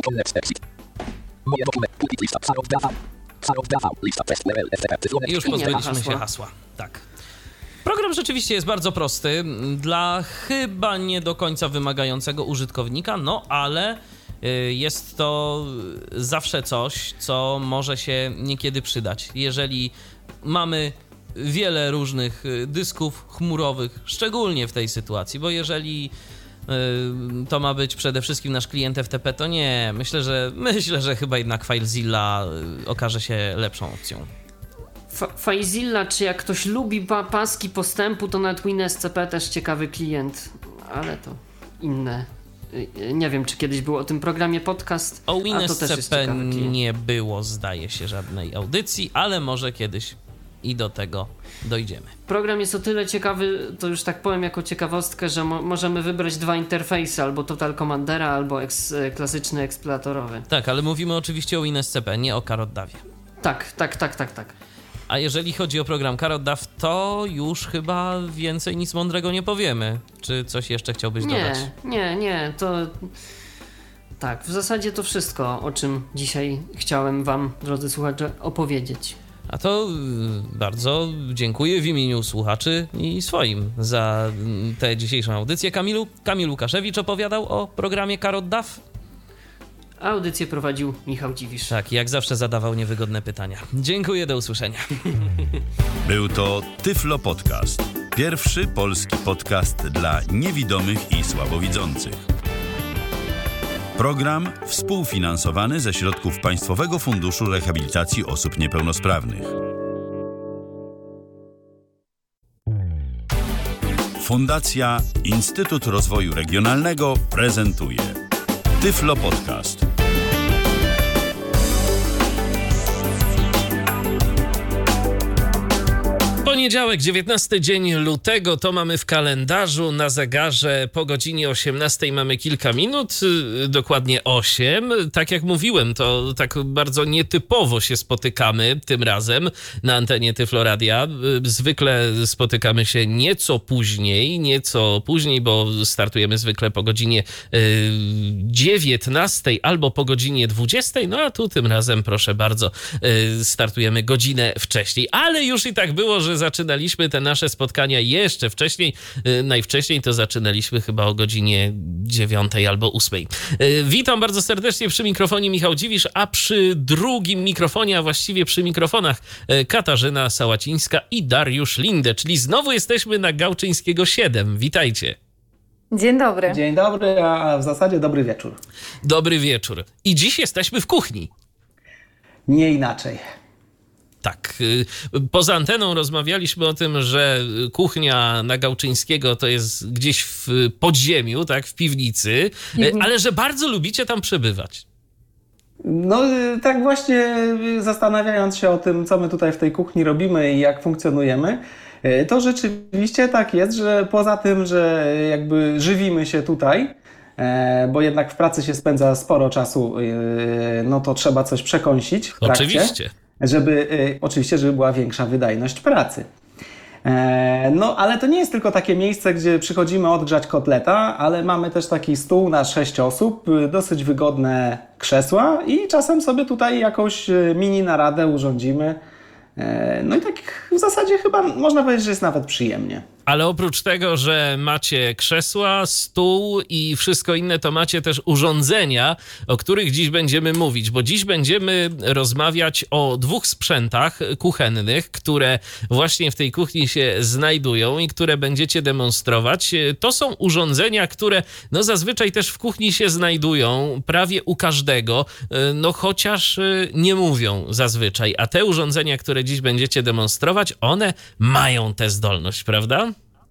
I już pozbyliśmy się hasła. Tak. Program rzeczywiście jest bardzo prosty dla chyba nie do końca wymagającego użytkownika, no ale jest to zawsze coś, co może się niekiedy przydać. Jeżeli mamy wiele różnych dysków chmurowych, szczególnie w tej sytuacji, bo jeżeli to ma być przede wszystkim nasz klient FTP, to nie. Myślę, że chyba jednak FileZilla okaże się lepszą opcją. FileZilla, czy jak ktoś lubi paski postępu, to nawet WinSCP też ciekawy klient, ale to inne. Nie wiem, czy kiedyś był o tym programie podcast. O a to też jest WinSCP ciekawy klient. nie było, zdaje się, żadnej audycji, ale może kiedyś i do tego dojdziemy. Program jest o tyle ciekawy, to już tak powiem jako ciekawostkę, że możemy wybrać dwa interfejsy, albo Total Commandera, albo klasyczny eksploratorowy. Tak, ale mówimy oczywiście o WinSCP, nie o CarrotDAWie. Tak. A jeżeli chodzi o program CarrotDAW, to już chyba więcej nic mądrego nie powiemy. Czy coś jeszcze chciałbyś dodać? Nie, to... Tak, w zasadzie to wszystko, o czym dzisiaj chciałem wam, drodzy słuchacze, opowiedzieć. A to bardzo dziękuję w imieniu słuchaczy i swoim za tę dzisiejszą audycję. Kamil Łukaszewicz opowiadał o programie CarrotDAW. A audycję prowadził Michał Dziwisz. Tak, jak zawsze zadawał niewygodne pytania. Dziękuję, do usłyszenia. Był to Tyflo Podcast. Pierwszy polski podcast dla niewidomych i słabowidzących. Program współfinansowany ze środków Państwowego Funduszu Rehabilitacji Osób Niepełnosprawnych. Fundacja Instytut Rozwoju Regionalnego prezentuje Tyflo Podcast. Poniedziałek, 19 dzień lutego, to mamy w kalendarzu, na zegarze po godzinie 18 mamy kilka minut, dokładnie 8. Tak jak mówiłem, to tak bardzo nietypowo się spotykamy tym razem na antenie Tyflo Radia. Zwykle spotykamy się nieco później, bo startujemy zwykle po godzinie 19 albo po godzinie 20, no a tu tym razem, proszę bardzo, startujemy godzinę wcześniej. Ale już i tak było, że zaczynaliśmy te nasze spotkania jeszcze wcześniej. Najwcześniej to zaczynaliśmy chyba o godzinie 9 albo 8. Witam bardzo serdecznie przy mikrofonie Michał Dziwisz, a przy drugim mikrofonie, a właściwie przy mikrofonach Katarzyna Sałacińska i Dariusz Linde, czyli znowu jesteśmy na Gałczyńskiego 7. Witajcie. Dzień dobry. Dzień dobry, a w zasadzie dobry wieczór. Dobry wieczór. I dziś jesteśmy w kuchni. Nie inaczej. Tak. Poza anteną rozmawialiśmy o tym, że kuchnia na Gałczyńskiego to jest gdzieś w podziemiu, tak, w piwnicy, ale że bardzo lubicie tam przebywać. No tak właśnie zastanawiając się o tym, co my tutaj w tej kuchni robimy i jak funkcjonujemy, to rzeczywiście tak jest, że poza tym, że jakby żywimy się tutaj, bo jednak w pracy się spędza sporo czasu, no to trzeba coś przekąsić w trakcie. Oczywiście. Żeby była większa wydajność pracy. No, ale to nie jest tylko takie miejsce, gdzie przychodzimy odgrzać kotleta, ale mamy też taki stół na 6 osób, dosyć wygodne krzesła i czasem sobie tutaj jakąś mini naradę urządzimy. No i tak w zasadzie chyba można powiedzieć, że jest nawet przyjemnie. Ale oprócz tego, że macie krzesła, stół i wszystko inne, to macie też urządzenia, o których dziś będziemy mówić, bo dziś będziemy rozmawiać o 2 sprzętach kuchennych, które właśnie w tej kuchni się znajdują i które będziecie demonstrować. To są urządzenia, które no zazwyczaj też w kuchni się znajdują, prawie u każdego, no chociaż nie mówią zazwyczaj, a te urządzenia, które dziś będziecie demonstrować, one mają tę zdolność, prawda?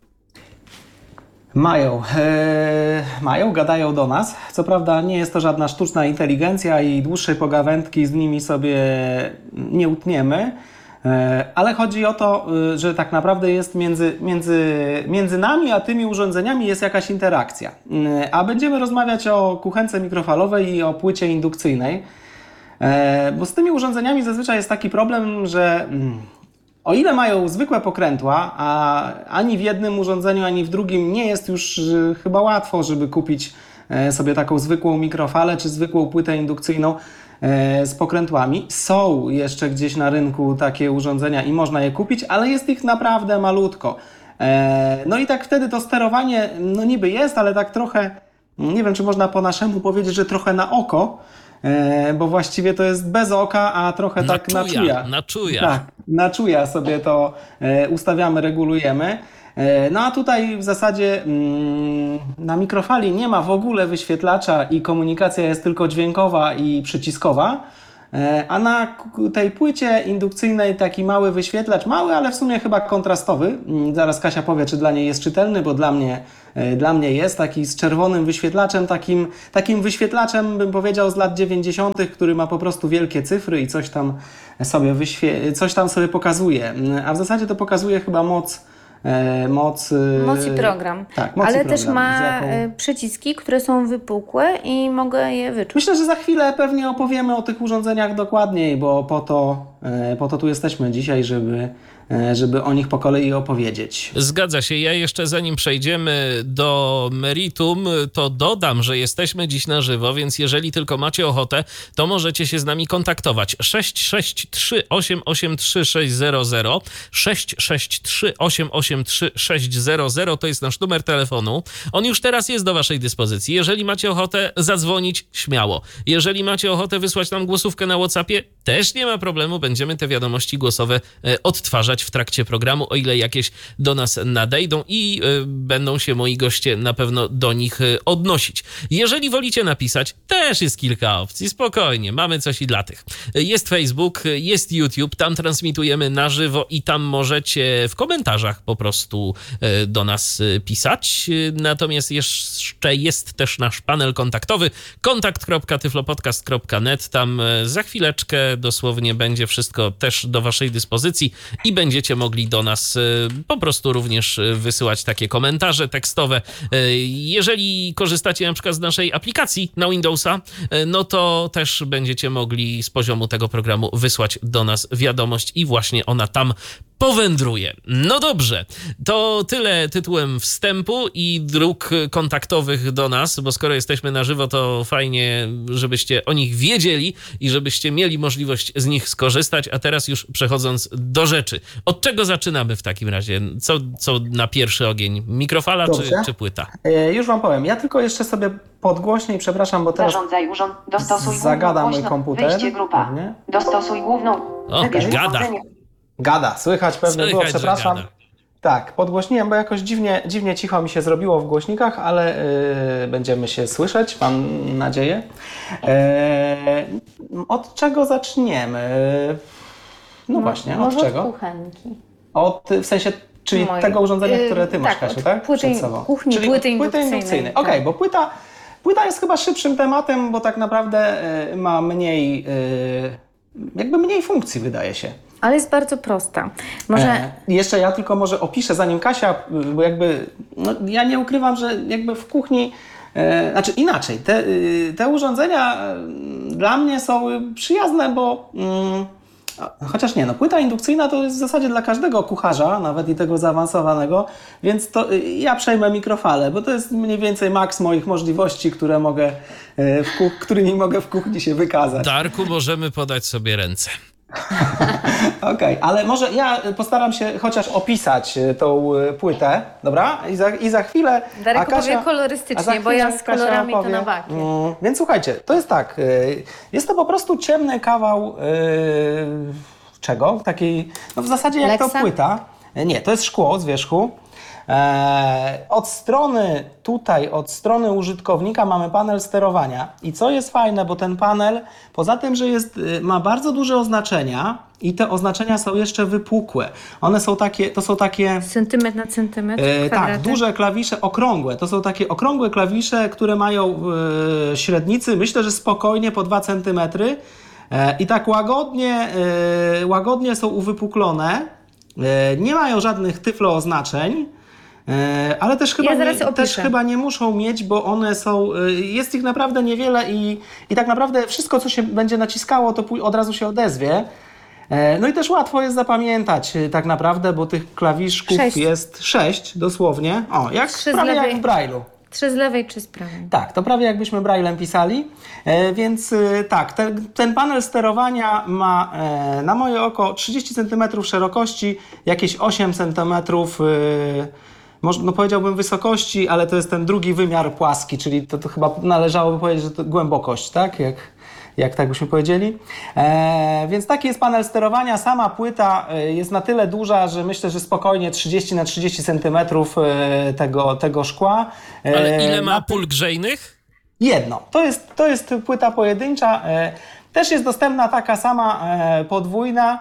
Mają, gadają do nas. Co prawda nie jest to żadna sztuczna inteligencja i dłuższej pogawędki z nimi sobie nie utniemy, ale chodzi o to, że tak naprawdę jest między nami a tymi urządzeniami jest jakaś interakcja. A będziemy rozmawiać o kuchence mikrofalowej i o płycie indukcyjnej, bo z tymi urządzeniami zazwyczaj jest taki problem, że o ile mają zwykłe pokrętła, a ani w jednym urządzeniu, ani w drugim nie jest już chyba łatwo, żeby kupić sobie taką zwykłą mikrofalę czy zwykłą płytę indukcyjną z pokrętłami. Są jeszcze gdzieś na rynku takie urządzenia i można je kupić, ale jest ich naprawdę malutko. No i tak wtedy to sterowanie no niby jest, ale tak trochę, nie wiem czy można po naszemu powiedzieć, że trochę na oko, bo właściwie to jest bez oka, a trochę tak na czuja. Na czuja. Tak, na czuja sobie to ustawiamy, regulujemy. No a tutaj w zasadzie na mikrofali nie ma w ogóle wyświetlacza i komunikacja jest tylko dźwiękowa i przyciskowa. A na tej płycie indukcyjnej taki mały wyświetlacz, mały, ale w sumie chyba kontrastowy. Zaraz Kasia powie, czy dla niej jest czytelny, bo dla mnie jest taki z czerwonym wyświetlaczem, takim wyświetlaczem, bym powiedział, z lat 90., który ma po prostu wielkie cyfry i coś tam sobie pokazuje. A w zasadzie to pokazuje chyba moc i program. Tak, moc ale i program. też ma przyciski, które są wypukłe i mogę je wyczuć. Myślę, że za chwilę pewnie opowiemy o tych urządzeniach dokładniej, bo po to tu jesteśmy dzisiaj, żeby o nich po kolei opowiedzieć. Zgadza się. Ja jeszcze zanim przejdziemy do meritum, to dodam, że jesteśmy dziś na żywo, więc jeżeli tylko macie ochotę, to możecie się z nami kontaktować. 663 883 600 663 883 600 to jest nasz numer telefonu. On już teraz jest do waszej dyspozycji. Jeżeli macie ochotę zadzwonić, śmiało. Jeżeli macie ochotę wysłać nam głosówkę na WhatsAppie, też nie ma problemu. Będziemy te wiadomości głosowe odtwarzać w trakcie programu, o ile jakieś do nas nadejdą i będą się moi goście na pewno do nich odnosić. Jeżeli wolicie napisać, też jest kilka opcji, spokojnie, mamy coś i dla tych. Jest Facebook, jest YouTube, tam transmitujemy na żywo i tam możecie w komentarzach po prostu do nas pisać. Natomiast jeszcze jest też nasz panel kontaktowy, kontakt.tyflopodcast.net, tam za chwileczkę dosłownie będzie wszystko też do waszej dyspozycji i będziecie mogli do nas po prostu również wysyłać takie komentarze tekstowe. Jeżeli korzystacie na przykład z naszej aplikacji na Windowsa, no to też będziecie mogli z poziomu tego programu wysłać do nas wiadomość i właśnie ona tam powędruje. No dobrze, to tyle tytułem wstępu i dróg kontaktowych do nas, bo skoro jesteśmy na żywo, to fajnie, żebyście o nich wiedzieli i żebyście mieli możliwość z nich skorzystać, a teraz już przechodząc do rzeczy. Od czego zaczynamy w takim razie? Co na pierwszy ogień? Mikrofala czy płyta? Już wam powiem. Ja tylko jeszcze sobie podgłośnię i przepraszam, bo teraz Dostosuj zagada mój komputer. Wyjście grupa. Pewnie. Dostosuj główną. Wybierz gada. urządzenie. Gada, słychać pewnie było, przepraszam. Tak, podgłośniłem, bo jakoś dziwnie cicho mi się zrobiło w głośnikach, ale będziemy się słyszeć, mam nadzieję. Od czego zaczniemy? No właśnie, od czego? Od kuchenki. W sensie, czyli tego urządzenia, które ty masz, Kasiu, tak? Płyty, kuchni, czyli płyty indukcyjnej. Tak. Okej, bo płyta jest chyba szybszym tematem, bo tak naprawdę ma mniej funkcji, wydaje się. Ale jest bardzo prosta. Może... Jeszcze ja tylko może opiszę, zanim Kasia, bo ja nie ukrywam, że jakby w kuchni, inaczej, te urządzenia dla mnie są przyjazne, bo chociaż nie, płyta indukcyjna to jest w zasadzie dla każdego kucharza, nawet i tego zaawansowanego, więc to ja przejmę mikrofalę, bo to jest mniej więcej maks moich możliwości, którymi mogę w kuchni się wykazać. Darku, możemy podać sobie ręce. Okej, ale może ja postaram się chociaż opisać tą płytę, dobra? I za chwilę... Darek opowie kolorystycznie, bo ja z kolorami to na bakier. Więc słuchajcie, to jest tak, jest to po prostu ciemny kawał czego? Takiej, w zasadzie jak Lexa? to płyta. Nie, to jest szkło z wierzchu. Od strony użytkownika mamy panel sterowania i co jest fajne, bo ten panel poza tym, że ma bardzo duże oznaczenia i te oznaczenia są jeszcze wypukłe. To są takie centymetr na centymetr? Tak, duże klawisze, okrągłe. To są takie okrągłe klawisze, które mają średnicy, myślę, że spokojnie po 2 cm i tak łagodnie są uwypuklone. Nie mają żadnych tyflo oznaczeń. Ale też chyba nie muszą mieć, bo one są, jest ich naprawdę niewiele i tak naprawdę wszystko, co się będzie naciskało, to od razu się odezwie. No i też łatwo jest zapamiętać tak naprawdę, bo tych klawiszków jest 6 dosłownie. Prawie jak w Braille'u. 3 z lewej, 3 z prawej. Tak, to prawie jakbyśmy Braillem pisali, więc tak, ten panel sterowania ma na moje oko 30 cm szerokości, jakieś 8 cm powiedziałbym wysokości, ale to jest ten drugi wymiar płaski, czyli to chyba należałoby powiedzieć, że to głębokość, tak? jak tak byśmy powiedzieli. Więc taki jest panel sterowania. Sama płyta jest na tyle duża, że myślę, że spokojnie 30 na 30 cm tego szkła. Ale ile ma pól grzejnych? Jedno. To jest płyta pojedyncza. Też jest dostępna taka sama podwójna.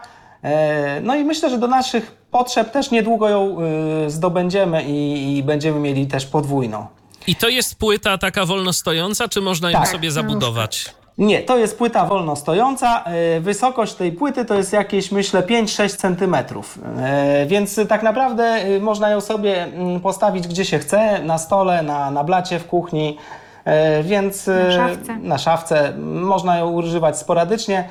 No i myślę, że do naszych potrzeb też niedługo ją zdobędziemy i będziemy mieli też podwójną. I to jest płyta taka wolno stojąca, czy można ją sobie zabudować? Nie, to jest płyta wolno stojąca. Wysokość tej płyty to jest jakieś, myślę, 5-6 cm. Więc tak naprawdę można ją sobie postawić gdzie się chce, na stole, na blacie w kuchni. Więc na szafce można ją używać sporadycznie.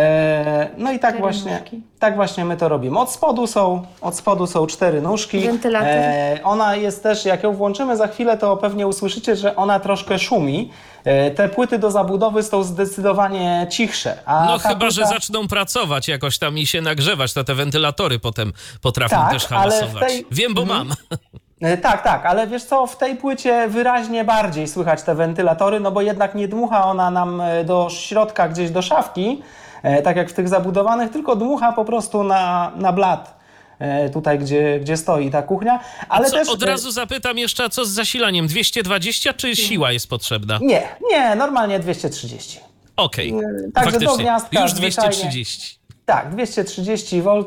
No i tak właśnie my to robimy. Od spodu są 4 nóżki. Wentylator. Ona jest też, jak ją włączymy za chwilę, to pewnie usłyszycie, że ona troszkę szumi. Te płyty do zabudowy są zdecydowanie cichsze. No chyba, że zaczną pracować jakoś tam i się nagrzewać, to te wentylatory potem potrafią też hałasować. Wiem, bo mam. Tak, ale wiesz co, w tej płycie wyraźnie bardziej słychać te wentylatory, no bo jednak nie dmucha ona nam do środka, gdzieś do szafki, tak jak w tych zabudowanych, tylko dmucha po prostu na blat, tutaj gdzie stoi ta kuchnia. Ale też od razu zapytam jeszcze, a co z zasilaniem? 220 czy siła jest potrzebna? Nie, normalnie 230. Okej, Także faktycznie, do gniazdka już 230. Tak, 230 V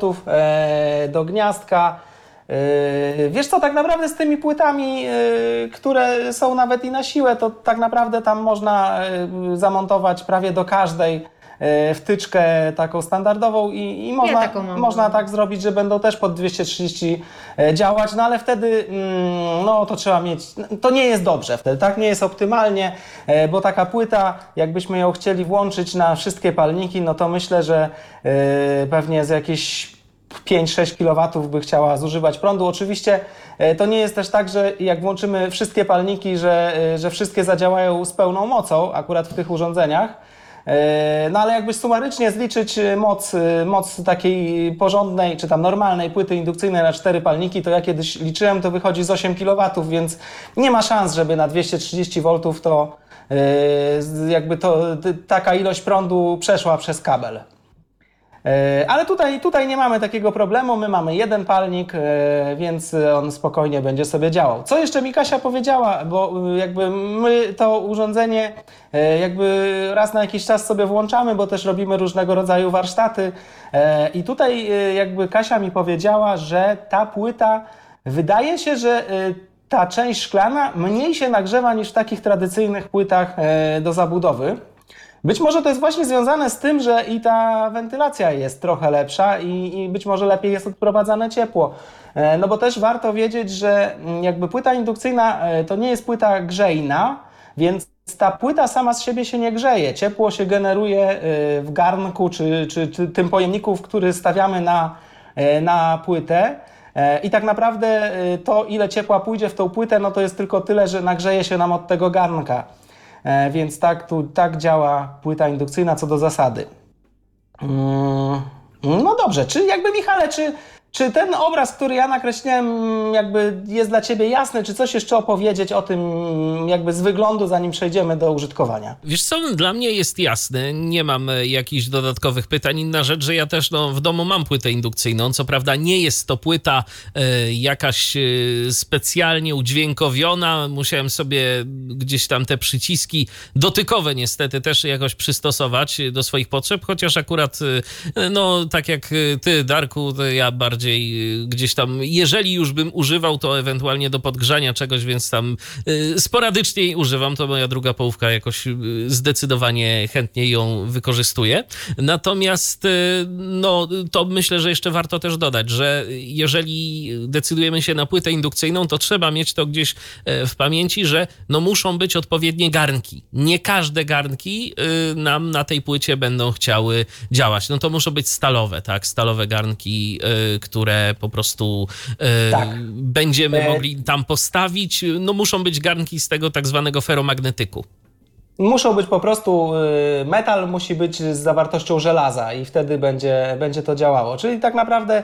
do gniazdka. Wiesz co, tak naprawdę z tymi płytami, które są nawet i na siłę, to tak naprawdę tam można zamontować prawie do każdej wtyczkę taką standardową i można tak zrobić, że będą też pod 230 działać, no ale wtedy no to trzeba mieć, to nie jest dobrze wtedy, tak, nie jest optymalnie, bo taka płyta, jakbyśmy ją chcieli włączyć na wszystkie palniki, no to myślę, że pewnie z jakieś 5-6 kW by chciała zużywać prądu. Oczywiście to nie jest też tak, że jak włączymy wszystkie palniki, że wszystkie zadziałają z pełną mocą, akurat w tych urządzeniach. No ale jakby sumarycznie zliczyć moc takiej porządnej, czy tam normalnej płyty indukcyjnej na 4 palniki, to ja kiedyś liczyłem, to wychodzi z 8 kW, więc nie ma szans, żeby na 230 V to jakby taka ilość prądu przeszła przez kabel. Ale tutaj nie mamy takiego problemu, my mamy jeden palnik, więc on spokojnie będzie sobie działał. Co jeszcze mi Kasia powiedziała, bo jakby my to urządzenie jakby raz na jakiś czas sobie włączamy, bo też robimy różnego rodzaju warsztaty i tutaj jakby Kasia mi powiedziała, że ta płyta, wydaje się, że ta część szklana mniej się nagrzewa niż w takich tradycyjnych płytach do zabudowy. Być może to jest właśnie związane z tym, że i ta wentylacja jest trochę lepsza i być może lepiej jest odprowadzane ciepło. No bo też warto wiedzieć, że jakby płyta indukcyjna to nie jest płyta grzejna, więc ta płyta sama z siebie się nie grzeje. Ciepło się generuje w garnku czy tym pojemniku, w który stawiamy na płytę. I tak naprawdę to, ile ciepła pójdzie w tą płytę, no to jest tylko tyle, że nagrzeje się nam od tego garnka. Więc tak działa płyta indukcyjna co do zasady. No dobrze, Michale, czy ten obraz, który ja nakreśliłem, jakby jest dla Ciebie jasny, czy coś jeszcze opowiedzieć o tym jakby z wyglądu, zanim przejdziemy do użytkowania? Wiesz co, dla mnie jest jasne, nie mam jakichś dodatkowych pytań. Inna rzecz, że ja też w domu mam płytę indukcyjną, co prawda nie jest to płyta jakaś specjalnie udźwiękowiona, musiałem sobie gdzieś tam te przyciski dotykowe niestety też jakoś przystosować do swoich potrzeb, chociaż akurat, no tak jak Ty, Darku, to ja bardziej gdzieś tam, jeżeli już bym używał, to ewentualnie do podgrzania czegoś, więc tam sporadycznie używam, to moja druga połówka jakoś zdecydowanie chętniej ją wykorzystuje. Natomiast no to myślę, że jeszcze warto też dodać, że jeżeli decydujemy się na płytę indukcyjną, to trzeba mieć to gdzieś w pamięci, że no muszą być odpowiednie garnki. Nie każde garnki nam na tej płycie będą chciały działać. No to muszą być stalowe, tak? Stalowe garnki, które po prostu będziemy mogli tam postawić. No muszą być garnki z tego tak zwanego feromagnetyku. Muszą być po prostu, metal musi być z zawartością żelaza i wtedy będzie to działało. Czyli tak naprawdę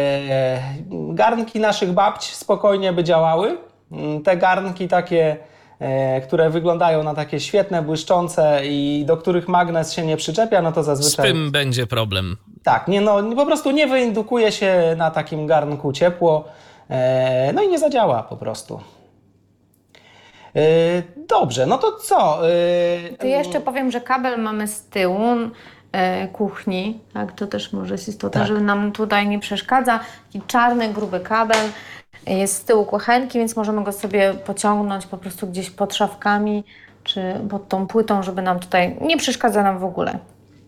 garnki naszych babć spokojnie by działały. Te garnki takie które wyglądają na takie świetne, błyszczące i do których magnes się nie przyczepia, no to Z zazwyczaj... tym będzie problem. Tak, po prostu nie wyindukuje się na takim garnku ciepło, no i nie zadziała po prostu. Dobrze, no to co? To ja jeszcze powiem, że kabel mamy z tyłu kuchni, tak, to też może jest istotne, Tak. żeby nam tutaj nie przeszkadza. Taki czarny, gruby kabel jest z tyłu kuchenki, więc możemy go sobie pociągnąć po prostu gdzieś pod szafkami czy pod tą płytą, żeby nam tutaj nie przeszkadza nam w ogóle.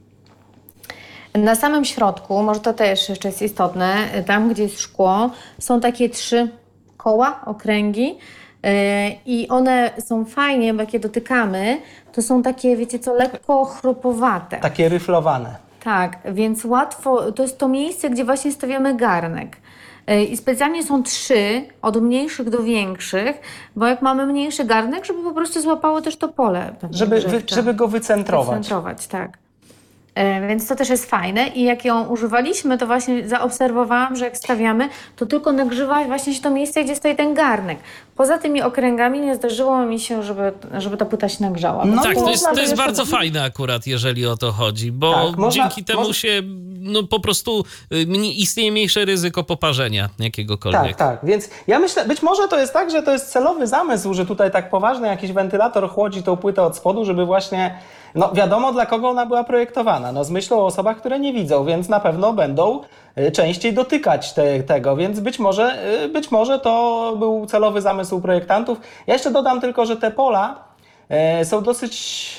Na samym środku, może to też jeszcze jest istotne, tam gdzie jest szkło, są takie 3 koła, okręgi i one są fajnie, bo jak je dotykamy, to są takie, wiecie co, lekko chrupowate. Takie ryflowane. Tak, więc łatwo, to jest to miejsce, gdzie właśnie stawiamy garnek. I specjalnie są 3, od mniejszych do większych, bo jak mamy mniejszy garnek, żeby po prostu złapało też to pole. Żeby go wycentrować. Wycentrować, tak. Więc to też jest fajne i jak ją używaliśmy, to właśnie zaobserwowałam, że jak stawiamy, to tylko nagrzewa właśnie się to miejsce, gdzie stoi ten garnek. Poza tymi okręgami nie zdarzyło mi się, żeby ta płyta się nagrzała. No Tak, to jest jeszcze bardzo fajne akurat, jeżeli o to chodzi, bo Tak, dzięki temu się po prostu istnieje mniejsze ryzyko poparzenia jakiegokolwiek. Tak. Więc ja myślę, być może to jest tak, że to jest celowy zamysł, że tutaj tak poważny jakiś wentylator chłodzi tą płytę od spodu, żeby właśnie, wiadomo dla kogo ona była projektowana. Z myślą o osobach, które nie widzą, więc na pewno będą częściej dotykać tego, więc być może to był celowy zamysł projektantów. Ja jeszcze dodam tylko, że te pola są dosyć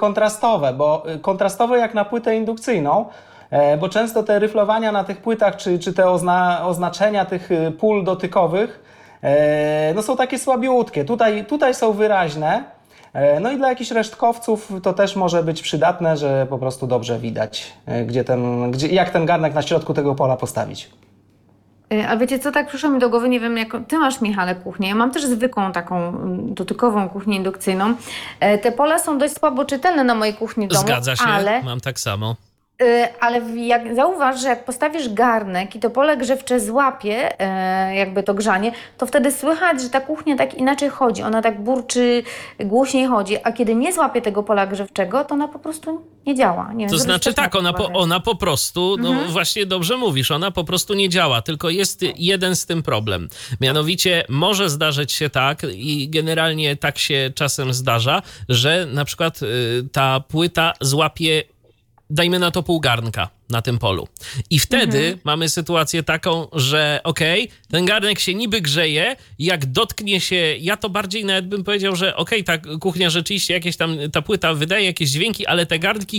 kontrastowe jak na płytę indukcyjną, bo często te ryflowania na tych płytach, czy te oznaczenia tych pól dotykowych, są takie słabiutkie. Tutaj są wyraźne. No i dla jakichś resztkowców to też może być przydatne, że po prostu dobrze widać, jak ten garnek na środku tego pola postawić. A wiecie co, tak przyszło mi do głowy, nie wiem jak ty masz, Michale, kuchnię. Ja mam też zwykłą taką dotykową kuchnię indukcyjną. Te pola są dość słabo czytelne na mojej kuchni w domu. Zgadza się, ale mam tak samo. Ale zauważ, że jak postawisz garnek i to pole grzewcze złapie jakby to grzanie, to wtedy słychać, że ta kuchnia tak inaczej chodzi. Ona tak burczy, głośniej chodzi, a kiedy nie złapie tego pola grzewczego, to ona po prostu nie działa. Nie wiem, To znaczy tak, ona po prostu, właśnie dobrze mówisz, ona po prostu nie działa, tylko jest jeden z tym problem. Mianowicie może zdarzyć się tak i generalnie tak się czasem zdarza, że na przykład ta płyta złapie, dajmy na to pół garnka na tym polu. I wtedy mamy sytuację taką, że ten garnek się niby grzeje, jak dotknie się, ja to bardziej nawet bym powiedział, że ta kuchnia rzeczywiście jakieś tam, ta płyta wydaje jakieś dźwięki, ale te garnki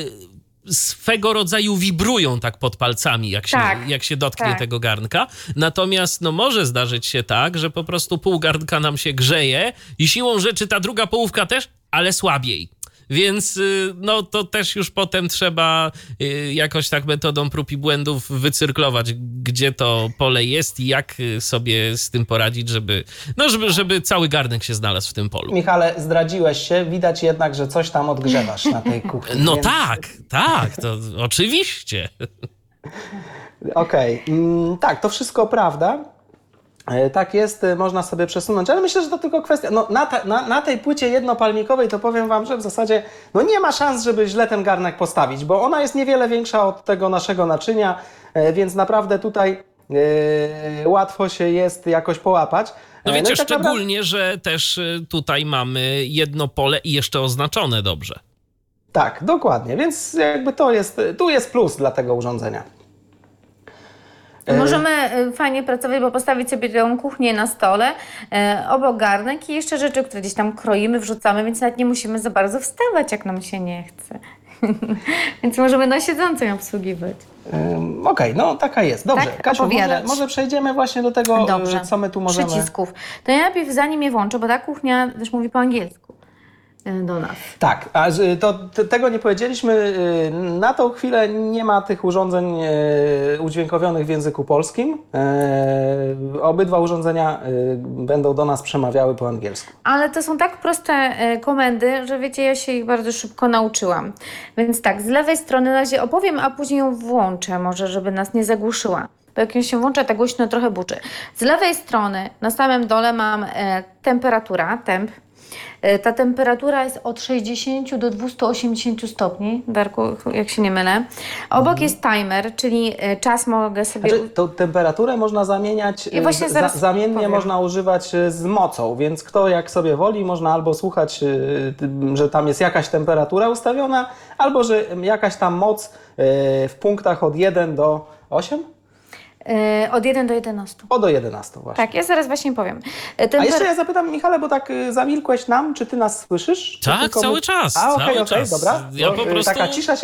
swego rodzaju wibrują tak pod palcami, jak się dotknie tego garnka. Natomiast może zdarzyć się tak, że po prostu pół garnka nam się grzeje i siłą rzeczy ta druga połówka też, ale słabiej. Więc to też już potem trzeba jakoś tak metodą prób i błędów wycyrklować, gdzie to pole jest i jak sobie z tym poradzić, żeby cały garnek się znalazł w tym polu. Michale, zdradziłeś się, widać jednak, że coś tam odgrzewasz na tej kuchni. No więc... tak, to oczywiście. Okej. Tak, to wszystko prawda. Tak jest, można sobie przesunąć, ale myślę, że to tylko kwestia, na tej płycie jednopalnikowej to powiem wam, że w zasadzie nie ma szans, żeby źle ten garnek postawić, bo ona jest niewiele większa od tego naszego naczynia, więc naprawdę tutaj łatwo się jest jakoś połapać. No wiecie, szczególnie, że też tutaj mamy jedno pole i jeszcze oznaczone dobrze. Tak, dokładnie, więc jakby tu jest plus dla tego urządzenia. Możemy fajnie pracować, bo postawić sobie tę kuchnię na stole, obok garnek i jeszcze rzeczy, które gdzieś tam kroimy, wrzucamy, więc nawet nie musimy za bardzo wstawać, jak nam się nie chce. Więc możemy na siedzącej obsługiwać. Okej, taka jest. Dobrze, tak? Kasiu, może przejdziemy właśnie do tego, co my tu możemy... Przycisków. To ja najpierw, zanim je włączę, bo ta kuchnia też mówi po angielsku do nas. Tak, a tego nie powiedzieliśmy. Na tą chwilę nie ma tych urządzeń udźwiękowionych w języku polskim. Obydwa urządzenia będą do nas przemawiały po angielsku. Ale to są tak proste komendy, że wiecie, ja się ich bardzo szybko nauczyłam. Więc tak, z lewej strony na razie opowiem, a później ją włączę może, żeby nas nie zagłuszyła. Bo jak się włącza, tak głośno trochę buczy. Z lewej strony na samym dole mam temperatura, temp. Ta temperatura jest od 60 do 280 stopni, Darku, jak się nie mylę. Obok jest timer, czyli czas mogę sobie... Znaczy, tą temperaturę można zamieniać, I właśnie zaraz zamiennie powiem. można używać z mocą, więc kto jak sobie woli, można albo słuchać, że tam jest jakaś temperatura ustawiona, albo że jakaś tam moc w punktach od 1 do 8? Od 1 do 11. O, do 11 właśnie. Tak, ja zaraz właśnie powiem. A jeszcze ja zapytam, Michale, bo tak zamilkłeś nam, czy ty nas słyszysz? Czy Tak, tylko cały czas. A, okej, cały czas. dobra. Ja Bo, po prostu... taka cisza się